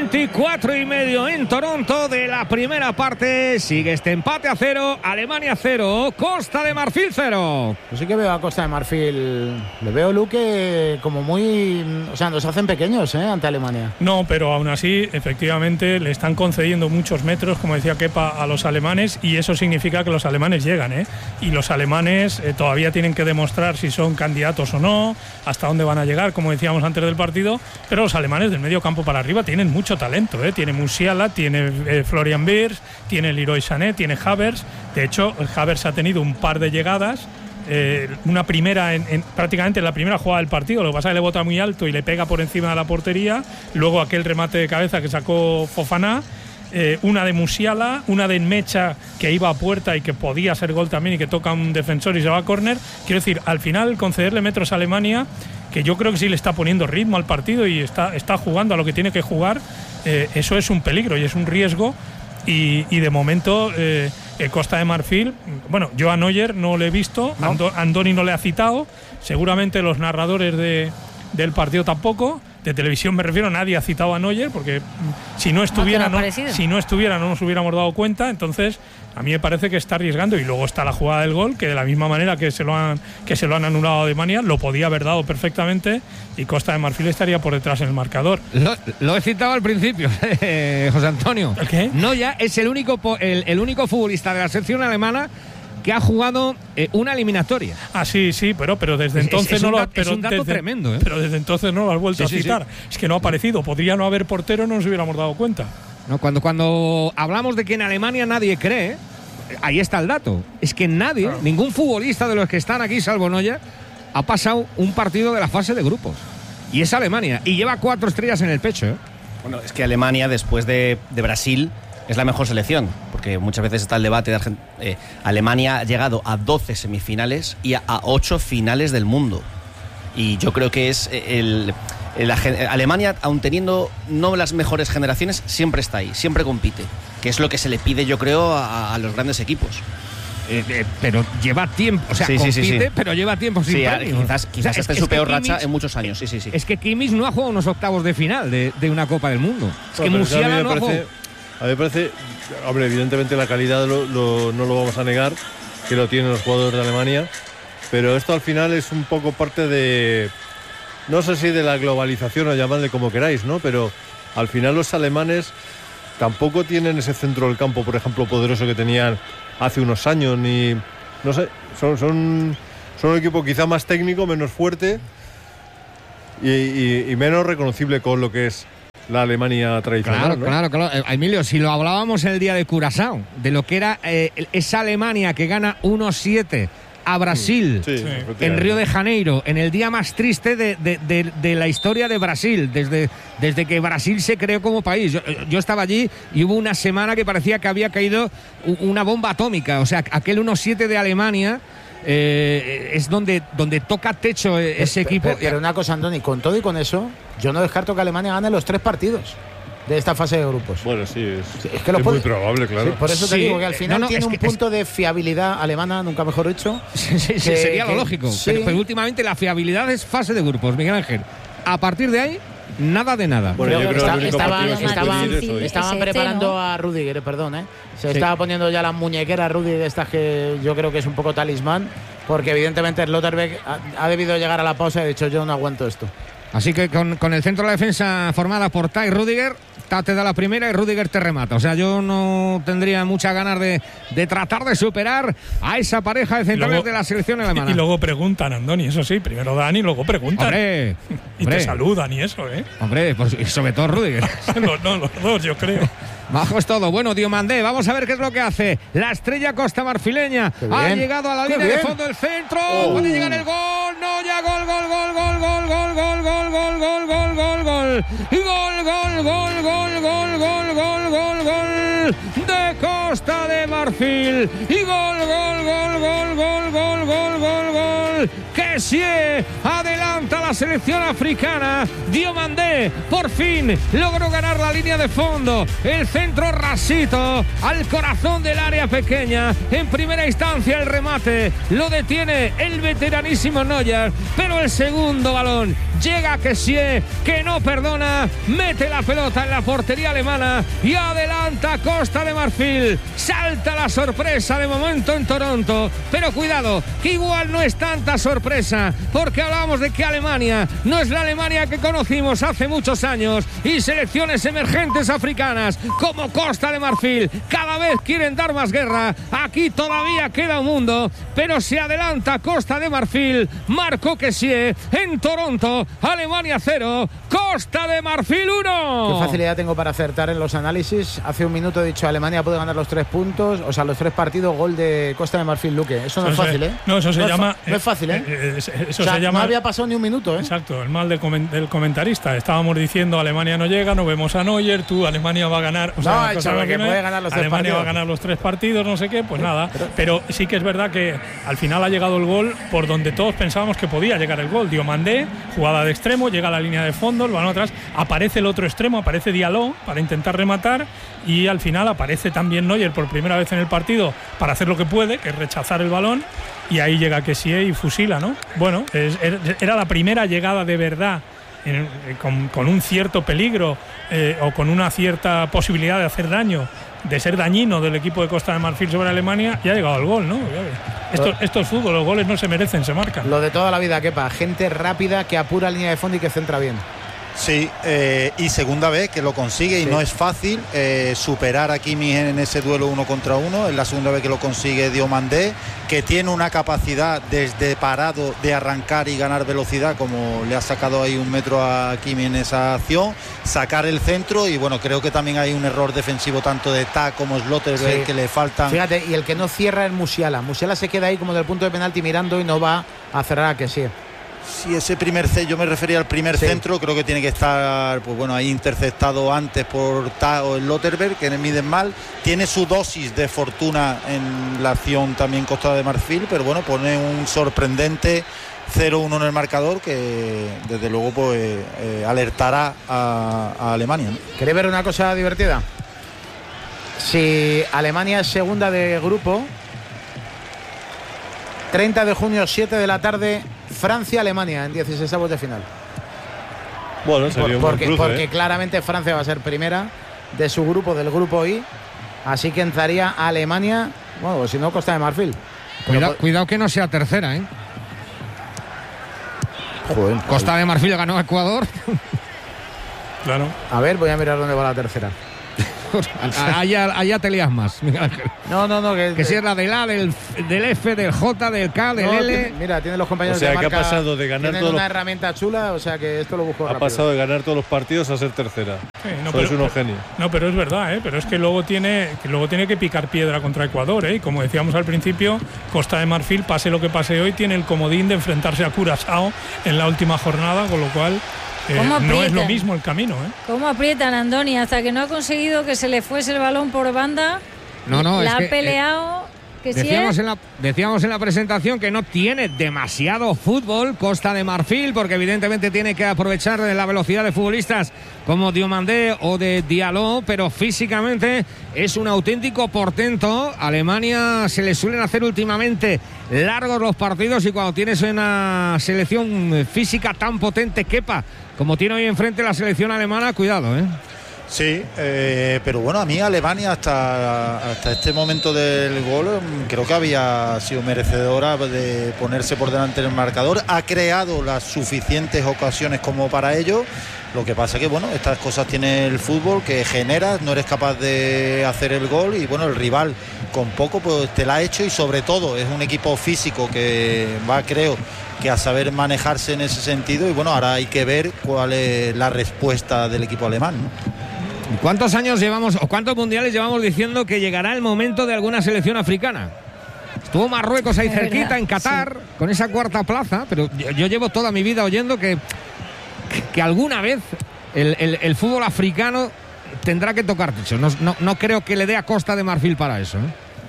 24:30 en Toronto de la primera parte. Sigue este empate a 0, Alemania 0, Costa de Marfil 0. Yo sí que veo a Costa de Marfil, le veo, Luque, como muy... O sea, nos hacen pequeños ante Alemania. No, pero aún así, efectivamente, le están concediendo muchos metros, como decía Kepa, a los alemanes, y eso significa que los alemanes llegan, y los alemanes todavía tienen que demostrar si son candidatos o no. hasta dónde van a llegar, como decíamos antes del partido, pero los alemanes del medio campo para arriba tienen mucho talento, tiene Musiala, tiene Florian Wirtz, tiene Leroy Sané, tiene Havertz. De hecho, Havertz ha tenido un par de llegadas, una primera prácticamente en la primera jugada del partido, lo que pasa es que le bota muy alto y le pega por encima de la portería, luego aquel remate de cabeza que sacó Fofana, una de Musiala, una de Mecha que iba a puerta y que podía ser gol también y que toca un defensor y se va a córner. Quiero decir, al final concederle metros a Alemania, que yo creo que sí le está poniendo ritmo al partido y está jugando a lo que tiene que jugar, eso es un peligro y es un riesgo. Y de momento Costa de Marfil, bueno, yo a Neuer no le he visto, no. Andoni no le ha citado, seguramente los narradores del partido tampoco, de televisión me refiero, nadie ha citado a Neuer, porque si no estuviera no nos hubiéramos dado cuenta. Entonces a mí me parece que está arriesgando, y luego está la jugada del gol, que de la misma manera que se lo han anulado a Alemania, lo podía haber dado perfectamente y Costa de Marfil estaría por detrás en el marcador. Lo he citado al principio, José Antonio. ¿El qué? Neuer es el único futbolista de la selección alemana que ha jugado una eliminatoria. Sí, pero desde entonces no lo ha... Es un dato tremendo, ¿eh? Pero desde entonces no lo has vuelto a citar. Sí. Es que no ha aparecido. Podría no haber portero, no nos hubiéramos dado cuenta. No, cuando hablamos de que en Alemania nadie cree, ahí está el dato. Es que nadie, ningún futbolista de los que están aquí, salvo Neuer, ha pasado un partido de la fase de grupos. Y es Alemania. Y lleva 4 estrellas en el pecho, ¿eh? Bueno, es que Alemania, después de Brasil, es la mejor selección, porque muchas veces está el debate de Alemania ha llegado a 12 semifinales y a 8 finales del mundo. Y yo creo que es Alemania, aun teniendo no las mejores generaciones, siempre está ahí, siempre compite, que es lo que se le pide, yo creo, a los grandes equipos. Pero lleva tiempo, o sea, compite, pero lleva tiempo sin premio. Quizás esté en su peor racha en muchos años. Sí. Es que Kimmich no ha jugado unos octavos de final de una Copa del Mundo. Es que Musiala no ha jugado. A mí me parece, hombre, evidentemente la calidad no lo vamos a negar, que lo tienen los jugadores de Alemania, pero esto al final es un poco parte de, no sé si de la globalización o llamadle como queráis, ¿no? Pero al final los alemanes tampoco tienen ese centro del campo, por ejemplo, poderoso que tenían hace unos años, ni, no sé, son un equipo quizá más técnico, menos fuerte y menos reconocible con lo que es la Alemania tradicional. Claro. Emilio, si lo hablábamos el día de Curazao, de lo que era esa Alemania que gana 1-7 a Brasil en Río de Janeiro, en el día más triste de la historia de Brasil, desde que Brasil se creó como país. Yo estaba allí y hubo una semana que parecía que había caído una bomba atómica. O sea, aquel 1-7 de Alemania es donde toca techo ese equipo. Pero una cosa, Andoni, con todo y con eso, yo no descarto que Alemania gane los 3 partidos de esta fase de grupos. Bueno, sí, es que es muy probable, claro. Sí, por eso te digo que al final tiene un punto de fiabilidad alemana, nunca mejor dicho. Sería lo lógico. Pero últimamente la fiabilidad es fase de grupos, Miguel Ángel. A partir de ahí, nada de nada. Bueno, yo creo que estaban preparando a Rüdiger, Se estaba poniendo ya la muñequera Rüdiger de estas que yo creo que es un poco talismán, porque evidentemente Slotterbeck ha debido llegar a la pausa y ha dicho yo no aguanto esto. Así que con el centro de la defensa formada por Tai Rüdiger, Ta te da la primera y Rüdiger te remata. O sea, yo no tendría muchas ganas de tratar de superar a esa pareja de centrales de la selección alemana. Y luego preguntan, Andoni, eso sí, primero dan y luego preguntan. Hombre, te saludan y eso, ¿eh? Hombre, pues, y sobre todo Rüdiger. los dos, yo creo. Bajo es todo. Bueno, Diomandé, vamos a ver qué es lo que hace. La estrella costa marfileña ha llegado a la línea de fondo del centro. Puede llegar el gol. No, ya gol. De Costa de Marfil. Y gol. Que sí, adelanta la selección africana. Diomandé por fin logró ganar la línea de fondo. El centro rasito al corazón del área pequeña. En primera instancia el remate lo detiene el veteranísimo Neuer, pero el segundo balón llega Kessie, que no perdona, mete la pelota en la portería alemana y adelanta Costa de Marfil. Salta la sorpresa de momento en Toronto, pero cuidado, que igual no es tanta sorpresa, porque hablamos de que Alemania Alemania no es la Alemania que conocimos hace muchos años, y selecciones emergentes africanas como Costa de Marfil cada vez quieren dar más guerra. Aquí todavía queda un mundo, pero se adelanta Costa de Marfil. Marco Kessié en Toronto. Alemania 0, Costa de Marfil 1. Qué facilidad tengo para acertar en los análisis. Hace un minuto he dicho Alemania puede ganar los 3 puntos, o sea, los 3 partidos, gol de Costa de Marfil, Luque. Eso no es fácil, ¿eh? No, eso se llama... No es fácil, ¿eh? Eso o sea, se llama... no había pasado ni un minuto, ¿eh? Exacto, el mal del comentarista. Estábamos diciendo Alemania no llega, no vemos a Neuer, tú Alemania va a ganar... O sea, no, chaval, que puede ganar los 3 Alemania partidos. va a ganar los 3 partidos, no sé qué, pues nada. Pero sí que es verdad que al final ha llegado el gol por donde todos pensábamos que podía llegar el gol. Diomandé, jugada de extremo, llega a la línea de fondo, el balón atrás, aparece el otro extremo, aparece Diallo para intentar rematar, y al final aparece también Neuer por primera vez en el partido para hacer lo que puede, que es rechazar el balón, y ahí llega Kessié y fusila, ¿no? Bueno, era la primera llegada de verdad con un cierto peligro o con una cierta posibilidad de hacer daño, de ser dañino del equipo de Costa de Marfil sobre Alemania, y ha llegado el gol, ¿no? Esto es fútbol, los goles no se merecen, se marcan. Lo de toda la vida, Kepa, gente rápida que apura línea de fondo y que centra bien. Sí, y segunda vez que lo consigue, y no es fácil superar a Kimmich en ese duelo 1 contra 1. Es la segunda vez que lo consigue Diomandé, que tiene una capacidad desde parado de arrancar y ganar velocidad, como le ha sacado ahí 1 metro a Kimmich en esa acción, sacar el centro, y bueno, creo que también hay un error defensivo tanto de Ta como Slotterberg, que le faltan. Fíjate, y el que no cierra es Musiala. Musiala se queda ahí como del punto de penalti mirando y no va a cerrar a Kessié. Sí, ese primer yo me refería al primer centro, creo que tiene que estar, pues bueno, ahí interceptado antes por Tao Slotterberg, que miden mal. Tiene su dosis de fortuna en la acción también Costa de Marfil, pero bueno, pone un sorprendente 0-1 en el marcador que desde luego pues alertará a Alemania, ¿no? ¿Queréis ver una cosa divertida? Si Alemania es segunda de grupo, 30 de junio, 7 de la tarde, Francia-Alemania en 16avos de final. Bueno, sería un buen cruce, porque claramente Francia va a ser primera de su grupo, del grupo I, así que entraría Alemania, bueno, o si no, Costa de Marfil. Cuidado que no sea tercera, ¿eh? Joder, Costa de Marfil ganó a Ecuador. Claro. A ver, voy a mirar dónde va la tercera. Allá te lías más, Miguel Ángel. No, que si es la del A, del F, del J, del K, del L. Mira, tienen los compañeros de marca. O sea, que ha pasado de ganar tienen una herramienta chula, o sea que esto lo busco rápido. Ha pasado de ganar todos los partidos a ser tercera. Sí, es unos genios. No, pero es verdad, pero es que luego tiene que picar piedra contra Ecuador, y como decíamos al principio, Costa de Marfil, pase lo que pase hoy, tiene el comodín de enfrentarse a Curazao en la última jornada, con lo cual no es lo mismo el camino, ¿Cómo aprietan, Andoni? Hasta que no ha conseguido que se le fuese el balón por banda. La ha peleado. Decíamos en la presentación que no tiene demasiado fútbol Costa de Marfil, porque evidentemente tiene que aprovechar de la velocidad de futbolistas como Diomandé o de Diallo, pero físicamente es un auténtico portento. Alemania se le suelen hacer últimamente largos los partidos, y cuando tienes una selección física tan potente, Kepa, como tiene hoy enfrente la selección alemana, cuidado, Sí, pero bueno, a mí Alemania hasta este momento del gol creo que había sido merecedora de ponerse por delante del marcador. Ha creado las suficientes ocasiones como para ello. Lo que pasa que, bueno, estas cosas tiene el fútbol, que generas, no eres capaz de hacer el gol, y bueno, el rival con poco pues te la ha hecho, y sobre todo es un equipo físico que va, creo, que a saber manejarse en ese sentido, y bueno, ahora hay que ver cuál es la respuesta del equipo alemán, ¿no? ¿Cuántos años llevamos o cuántos mundiales llevamos diciendo que llegará el momento de alguna selección africana? Estuvo Marruecos ahí cerquita, en Qatar, con esa 4ª plaza, pero yo llevo toda mi vida oyendo que alguna vez el fútbol africano tendrá que tocar techo. No creo que le dé a Costa de Marfil para eso,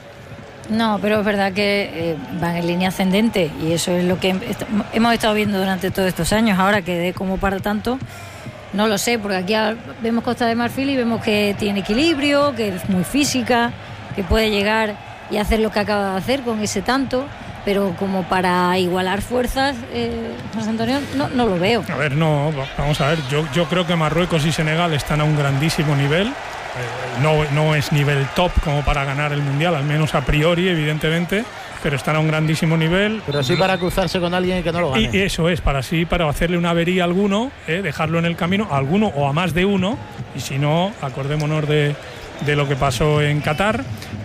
No, pero es verdad que van en línea ascendente, y eso es lo que hemos estado viendo durante todos estos años. Ahora que dé como para tanto, no lo sé, porque aquí vemos Costa de Marfil y vemos que tiene equilibrio, que es muy física, que puede llegar y hacer lo que acaba de hacer con ese tanto, pero como para igualar fuerzas, José Antonio, no lo veo. A ver, no, vamos a ver, yo creo que Marruecos y Senegal están a un grandísimo nivel. No es nivel top como para ganar el Mundial, al menos a priori, evidentemente, pero están a un grandísimo nivel. Pero sí para cruzarse con alguien que no lo gane. Y eso es, para hacerle una avería a alguno, dejarlo en el camino, a alguno o a más de uno, y si no, acordémonos de lo que pasó en Qatar,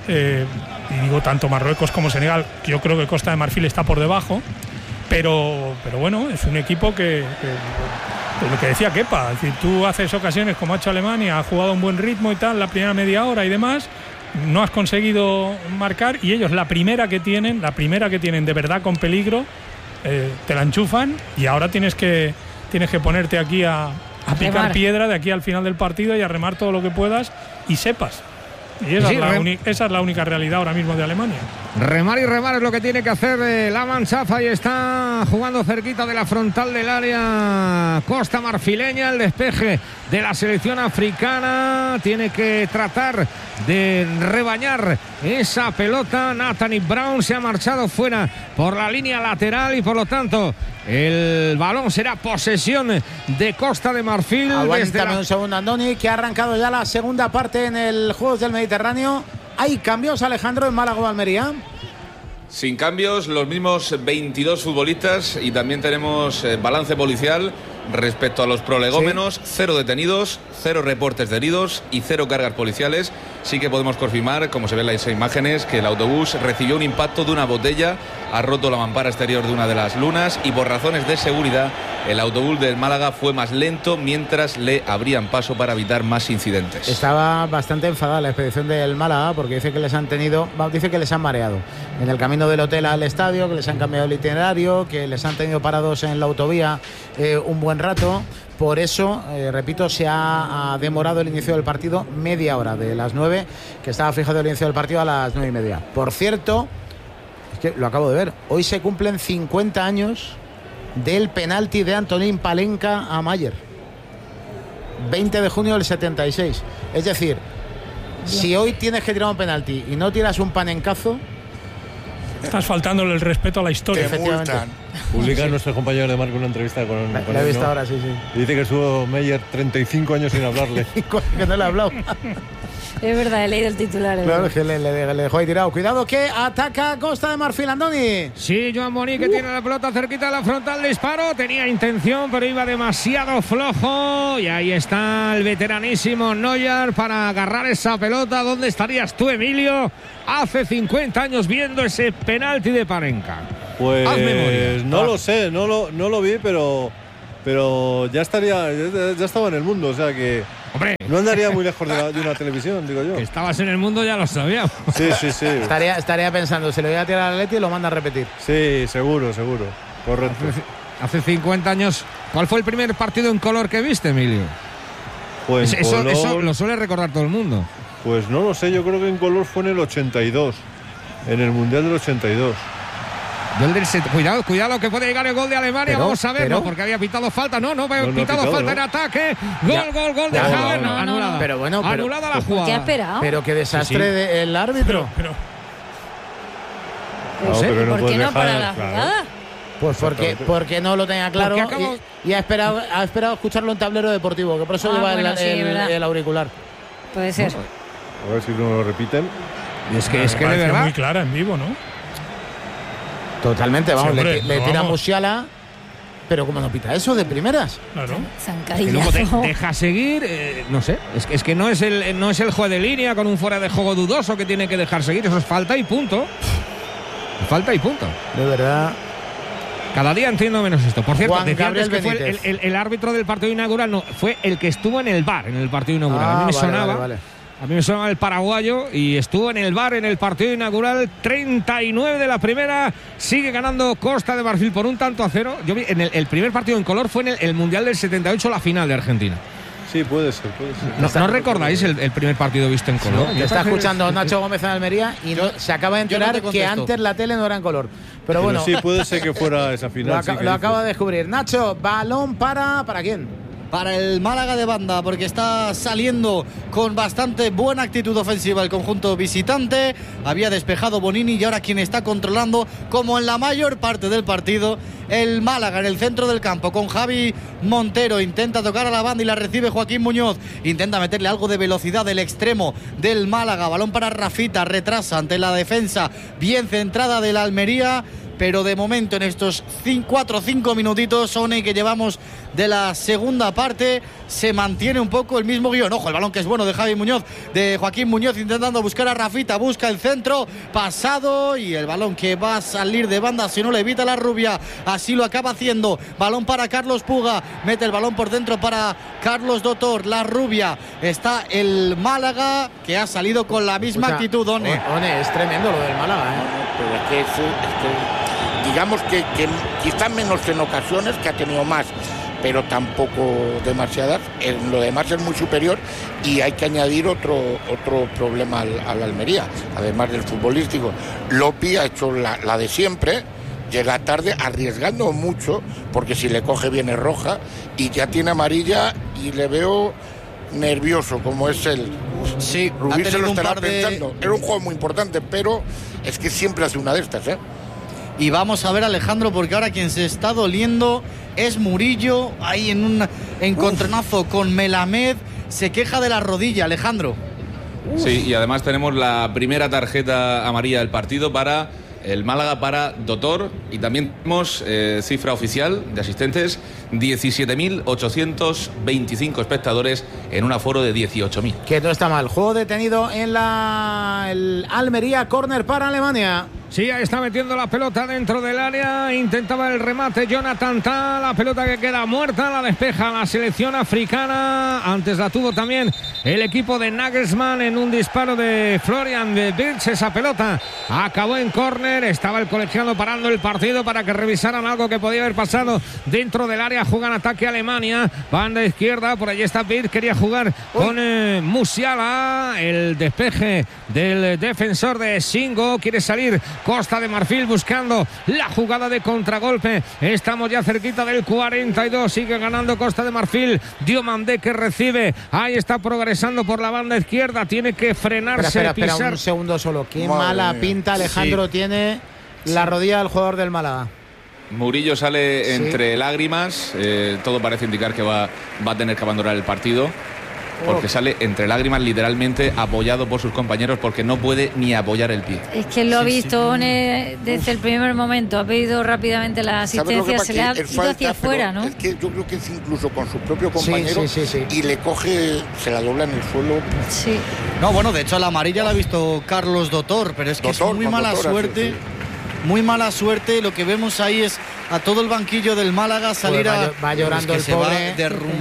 y digo, tanto Marruecos como Senegal, yo creo que Costa de Marfil está por debajo, pero bueno, es un equipo que lo que decía Kepa, es decir, tú haces ocasiones como ha hecho Alemania, ha jugado un buen ritmo y tal, la primera media hora y demás, no has conseguido marcar, y ellos la primera que tienen de verdad con peligro, te la enchufan, y ahora tienes que ponerte aquí a picar piedra de aquí al final del partido y a remar todo lo que puedas y sepas. Y esa es la única realidad ahora mismo de Alemania. Remar y remar es lo que tiene que hacer la Manchafa, y está jugando cerquita de la frontal del área Costa Marfileña. El despeje de la selección africana, tiene que tratar de rebañar esa pelota. Nathaniel Brown se ha marchado fuera por la línea lateral, y por lo tanto el balón será posesión de Costa de Marfil. Aguántame un segundo, Andoni, que ha arrancado ya la segunda parte en el Juegos del Mediterráneo. ¿Hay cambios, Alejandro, en Málaga o Almería? Sin cambios, los mismos 22 futbolistas, y también tenemos balance policial respecto a los prolegómenos. 0 detenidos, 0 reportes de heridos y 0 cargas policiales. Sí que podemos confirmar, como se ven las imágenes, que el autobús recibió un impacto de una botella, ha roto la mampara exterior de una de las lunas, y por razones de seguridad el autobús del Málaga fue más lento mientras le abrían paso para evitar más incidentes. Estaba bastante enfadada la expedición del Málaga, porque dice que les han mareado en el camino del hotel al estadio, que les han cambiado el itinerario, que les han tenido parados en la autovía un buen rato. Por eso, repito, se ha demorado el inicio del partido media hora, de las 9, que estaba fijado el inicio del partido a las 9:30. Por cierto, es que lo acabo de ver, hoy se cumplen 50 años del penalti de Antonín Palenka a Mayer. 20 de junio del 76. Es decir, si hoy tienes que tirar un penalti y no tiras un panencazo, estás faltándole el respeto a la historia. Efectivamente. Publica nuestro compañero de Marca una entrevista con la he visto ahora, sí. Dice que estuvo Meyer 35 años sin hablarle. Que no le ha hablado. Es verdad, he leído el titular. Claro, es que le dejó ahí tirado. Cuidado que ataca Costa de Marfil, Andoni. Sí, Joan Boni, que tiene la pelota cerquita de la frontal, disparo. Tenía intención, pero iba demasiado flojo. Y ahí está el veteranísimo Neuer para agarrar esa pelota. ¿Dónde estarías tú, Emilio, hace 50 años viendo ese penalti de Palenka? Pues no lo sé, no lo vi, pero ya estaba en el mundo, o sea que hombre, no andaría muy lejos de una televisión, digo yo. Que estabas en el mundo ya lo sabíamos. Sí. Estaría pensando, se lo voy a tirar al Atleti y lo manda a repetir. Sí, seguro, correcto. Hace 50 años, ¿cuál fue el primer partido en color que viste, Emilio? Pues eso lo suele recordar todo el mundo. Pues no lo sé, yo creo que en color fue en el 82, en el Mundial del 82. Cuidado que puede llegar el gol de Alemania. Vamos a verlo, porque había pitado falta. No, pitado falta en ataque. Gol de Havertz. Anulada. Pero bueno, anulada la jugada. ¿Qué ha esperado? Pero qué desastre del árbitro. ¿Por qué no para la jugada? Pues porque no lo tenía claro y ha esperado escucharlo en tablero deportivo, que por eso lleva el auricular. Puede ser. A ver si no lo repiten. Es que de verdad muy clara en vivo, ¿no? Totalmente, vamos, le tira Musiala, pero como no pita eso de primeras. Claro. Y luego deja seguir, no sé, es que no es el juez de línea con un fuera de juego dudoso que tiene que dejar seguir, eso es falta y punto. De verdad. Cada día entiendo menos esto. Por cierto, decía antes que fue el árbitro del partido inaugural, no, fue el que estuvo en el VAR en el partido inaugural. A mí me sonaba. Vale. A mí me sonaba el paraguayo y estuvo en el VAR en el partido inaugural. 39 de la primera. Sigue ganando Costa de Marfil por 1-0. Yo vi el primer partido en color fue en el Mundial del 78, la final de Argentina. Sí, puede ser. ¿No recordáis el primer partido visto en color? No, está escuchando Nacho Gómez en Almería y se acaba de enterar que antes la tele no era en color. Pero bueno. Sí, puede ser que fuera esa final. Lo acaba de descubrir. Nacho, balón ¿para quién? para el Málaga de banda, porque está saliendo con bastante buena actitud ofensiva el conjunto visitante. Había despejado Bonini y ahora quien está controlando, como en la mayor parte del partido, el Málaga en el centro del campo con Javi Montero. Intenta tocar a la banda y la recibe Joaquín Muñoz. Intenta meterle algo de velocidad del extremo del Málaga. Balón para Rafita, retrasa ante la defensa bien centrada de la Almería. Pero de momento en estos 4 o 5 minutitos, Sone, que llevamos de la segunda parte, se mantiene un poco el mismo guión. Ojo, el balón que es bueno de Javi Muñoz, de Joaquín Muñoz, intentando buscar a Rafita, busca el centro, pasado, y el balón que va a salir de banda si no le evita la Rubia, así lo acaba haciendo. Balón para Carlos Puga, mete el balón por dentro para Carlos Dotor, la Rubia. Está el Málaga, que ha salido con la misma actitud, One. Es tremendo lo del Málaga, Pero es que digamos que quizás menos en ocasiones, que ha tenido más, pero tampoco demasiadas. En lo demás es muy superior, y hay que añadir otro problema a la Almería, además del futbolístico. Lopi ha hecho la de siempre, llega tarde, arriesgando mucho, porque si le coge viene roja, y ya tiene amarilla, y le veo nervioso como es él. Sí, Rubí se lo estará pensando. Era un juego muy importante, pero es que siempre hace una de estas, Y vamos a ver, Alejandro, porque ahora quien se está doliendo es Murillo, ahí en un encontronazo con Melamed. Se queja de la rodilla, Alejandro. Sí, y además tenemos la primera tarjeta amarilla del partido para el Málaga, para Dotor, y también tenemos cifra oficial de asistentes: 17.825 espectadores en un aforo de 18.000. Que no está mal. Juego detenido en el Almería, córner para Alemania. Sí, ahí está metiendo la pelota dentro del área, intentaba el remate Jonathan Tah, la pelota que queda muerta, la despeja la selección africana. Antes la tuvo también el equipo de Nagelsmann en un disparo de Florian Wirtz. Esa pelota acabó en córner, estaba el colegiado parando el partido para que revisaran algo que podía haber pasado dentro del área. Juega en ataque Alemania, banda izquierda, por allí está Wirtz, quería jugar con Musiala, el despeje del defensor de Singo, quiere salir Costa de Marfil buscando la jugada de contragolpe. Estamos ya cerquita del 42. Sigue ganando Costa de Marfil. Diomandé que recibe. Ahí está progresando por la banda izquierda. Tiene que frenarse. Espera un segundo solo. Qué mala pinta, Alejandro, tiene la rodilla del jugador del Málaga. Murillo sale entre lágrimas. Todo parece indicar que va a tener que abandonar el partido, porque sale entre lágrimas, literalmente apoyado por sus compañeros, porque no puede ni apoyar el pie. Es que lo ha visto desde el primer momento, ha pedido rápidamente la asistencia, se le ha ido hacia afuera, ¿no? Es que yo creo que es incluso con su propio compañero, y le coge, se la dobla en el suelo. Sí. No, bueno, de hecho la amarilla la ha visto Carlos Dotor, pero es que es muy mala suerte. Sí. Muy mala suerte, lo que vemos ahí es a todo el banquillo del Málaga salir va llorando el pobre.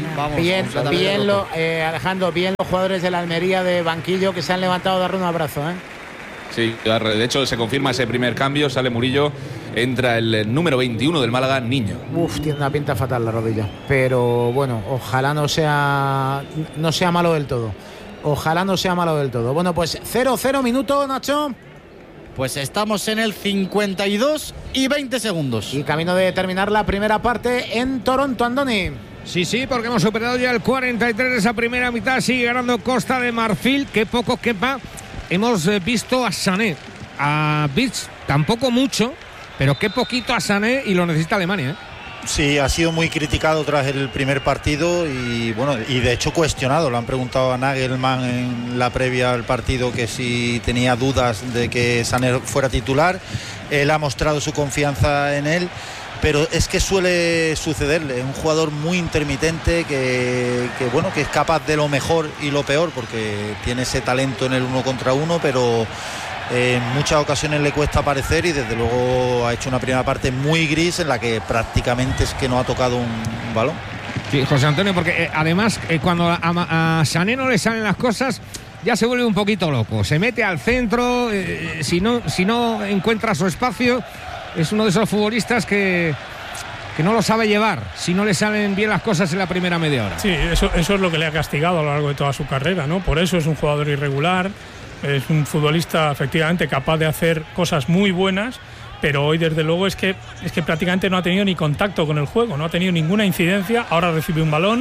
Alejandro, bien los jugadores de la Almería de banquillo que se han levantado a darle un abrazo, Sí, de hecho se confirma ese primer cambio, sale Murillo, entra el número 21 del Málaga, Niño. Tiene una pinta fatal la rodilla, pero bueno, ojalá no sea malo del todo. Bueno, pues 0-0 minuto, Nacho. Pues estamos en el 52 y 20 segundos. Y camino de terminar la primera parte en Toronto, Andoni. Sí, porque hemos superado ya el 43 de esa primera mitad. Sigue ganando Costa de Marfil, que poco quepa. Hemos visto a Sané, a Wirtz tampoco mucho, pero qué poquito a Sané, y lo necesita Alemania, Sí, ha sido muy criticado tras el primer partido y bueno, y de hecho cuestionado. Le han preguntado a Nagelsmann en la previa al partido que si tenía dudas de que Sané fuera titular. Él ha mostrado su confianza en él, pero es que suele sucederle. Es un jugador muy intermitente que es capaz de lo mejor y lo peor, porque tiene ese talento en el 1 contra 1, pero en muchas ocasiones le cuesta aparecer, y desde luego ha hecho una primera parte muy gris en la que prácticamente es que no ha tocado un balón. Sí, José Antonio, porque además cuando a Sané no le salen las cosas, ya se vuelve un poquito loco, se mete al centro, si no encuentra su espacio, es uno de esos futbolistas que no lo sabe llevar si no le salen bien las cosas en la primera media hora. Sí, eso es lo que le ha castigado a lo largo de toda su carrera, ¿no? Por eso es un jugador irregular. Es un futbolista efectivamente capaz de hacer cosas muy buenas, pero hoy desde luego es que prácticamente no ha tenido ni contacto con el juego, no ha tenido ninguna incidencia. Ahora recibe un balón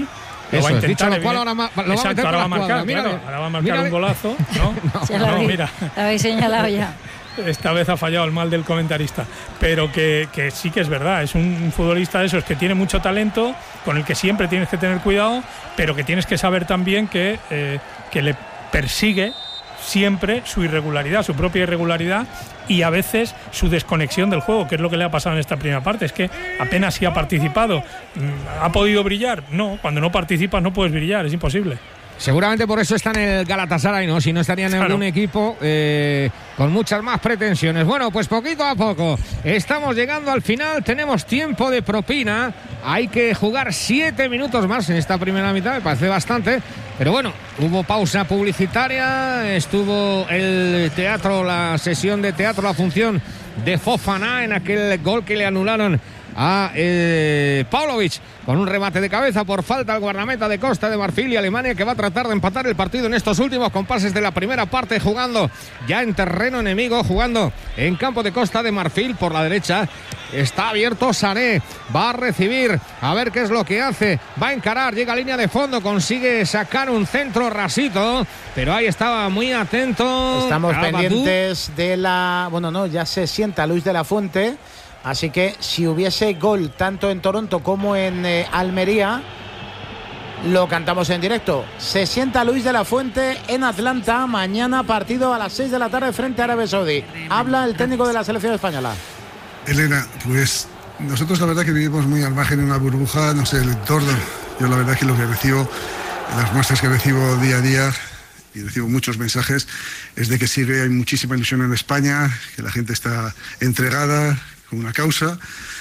Lo va a intentar. Lo cual ahora va a marcar. Claro, ahora va a marcar un golazo. No, mira. Lo habéis señalado ya. Esta vez ha fallado el mal del comentarista, pero que sí que es verdad, es un futbolista de esos que tiene mucho talento, con el que siempre tienes que tener cuidado, pero que tienes que saber también que le persigue siempre su irregularidad, su propia irregularidad, y a veces su desconexión del juego, que es lo que le ha pasado en esta primera parte. Es que apenas si ha participado. ¿Ha podido brillar? No, cuando no participas no puedes brillar, es imposible. Seguramente por eso está en el Galatasaray, ¿no? Si no estaría en algún equipo con muchas más pretensiones. Bueno, pues poquito a poco estamos llegando al final. Tenemos tiempo de propina. Hay que jugar 7 minutos más en esta primera mitad, me parece bastante. Pero bueno, hubo pausa publicitaria, estuvo el teatro, la sesión de teatro, la función de Fofana en aquel gol que le anularon a Paulovic con un remate de cabeza por falta al guardameta de Costa de Marfil, y Alemania que va a tratar de empatar el partido en estos últimos compases de la primera parte, jugando ya en terreno enemigo, jugando en campo de Costa de Marfil. Por la derecha está abierto Sané, va a recibir, a ver qué es lo que hace, va a encarar, llega a línea de fondo, consigue sacar un centro rasito, pero ahí estaba muy atento. Estamos pendientes de la... Bueno, no, ya se sienta Luis de la Fuente. Así que si hubiese gol tanto en Toronto como en Almería, lo cantamos en directo. Se sienta Luis de la Fuente en Atlanta. Mañana partido a las 6 de la tarde frente a Arabia Saudí. Habla el técnico de la selección española. Elena, pues nosotros la verdad que vivimos muy al margen de una burbuja, no sé, el entorno. Yo la verdad que lo que recibo, las muestras que recibo día a día, y recibo muchos mensajes, es de que sigue, hay muchísima ilusión en España, que la gente está entregada con una causa,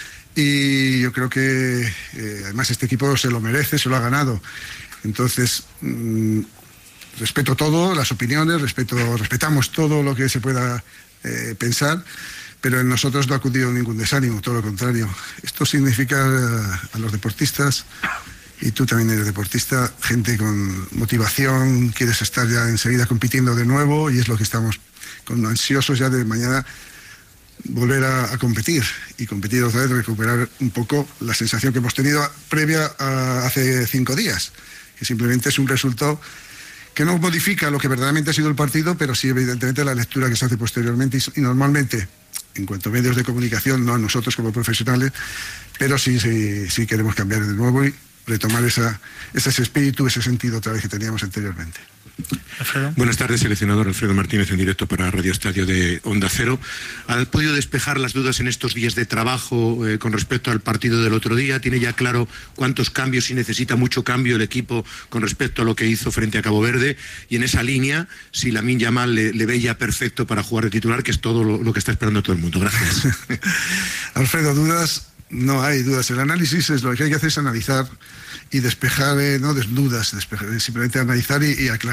y yo creo que además este equipo se lo merece, se lo ha ganado. Entonces respeto todo, las opiniones, respetamos todo lo que se pueda pensar, pero en nosotros no ha acudido ningún desánimo, todo lo contrario. Esto significa a los deportistas, y tú también eres deportista, gente con motivación, quieres estar ya enseguida compitiendo de nuevo, y es lo que estamos ansiosos ya de mañana, volver a competir, y competir otra vez, recuperar un poco la sensación que hemos tenido previa a hace 5 días, que simplemente es un resultado que no modifica lo que verdaderamente ha sido el partido, pero sí evidentemente la lectura que se hace posteriormente, y normalmente en cuanto a medios de comunicación, no a nosotros como profesionales, pero sí queremos cambiar de nuevo y retomar ese espíritu, ese sentido otra vez que teníamos anteriormente. Alfredo. Buenas tardes, seleccionador Alfredo Martínez, en directo para Radio Estadio de Onda Cero. ¿Ha podido despejar las dudas en estos días de trabajo con respecto al partido del otro día? ¿Tiene ya claro cuántos cambios, y necesita mucho cambio el equipo con respecto a lo que hizo frente a Cabo Verde? Y en esa línea, si Lamine Yamal le ve ya perfecto para jugar de titular, que es todo lo que está esperando todo el mundo. Gracias. Alfredo, dudas, no hay dudas. El análisis es lo que hay que hacer, es analizar y despejar, no dudas, simplemente analizar y aclarar.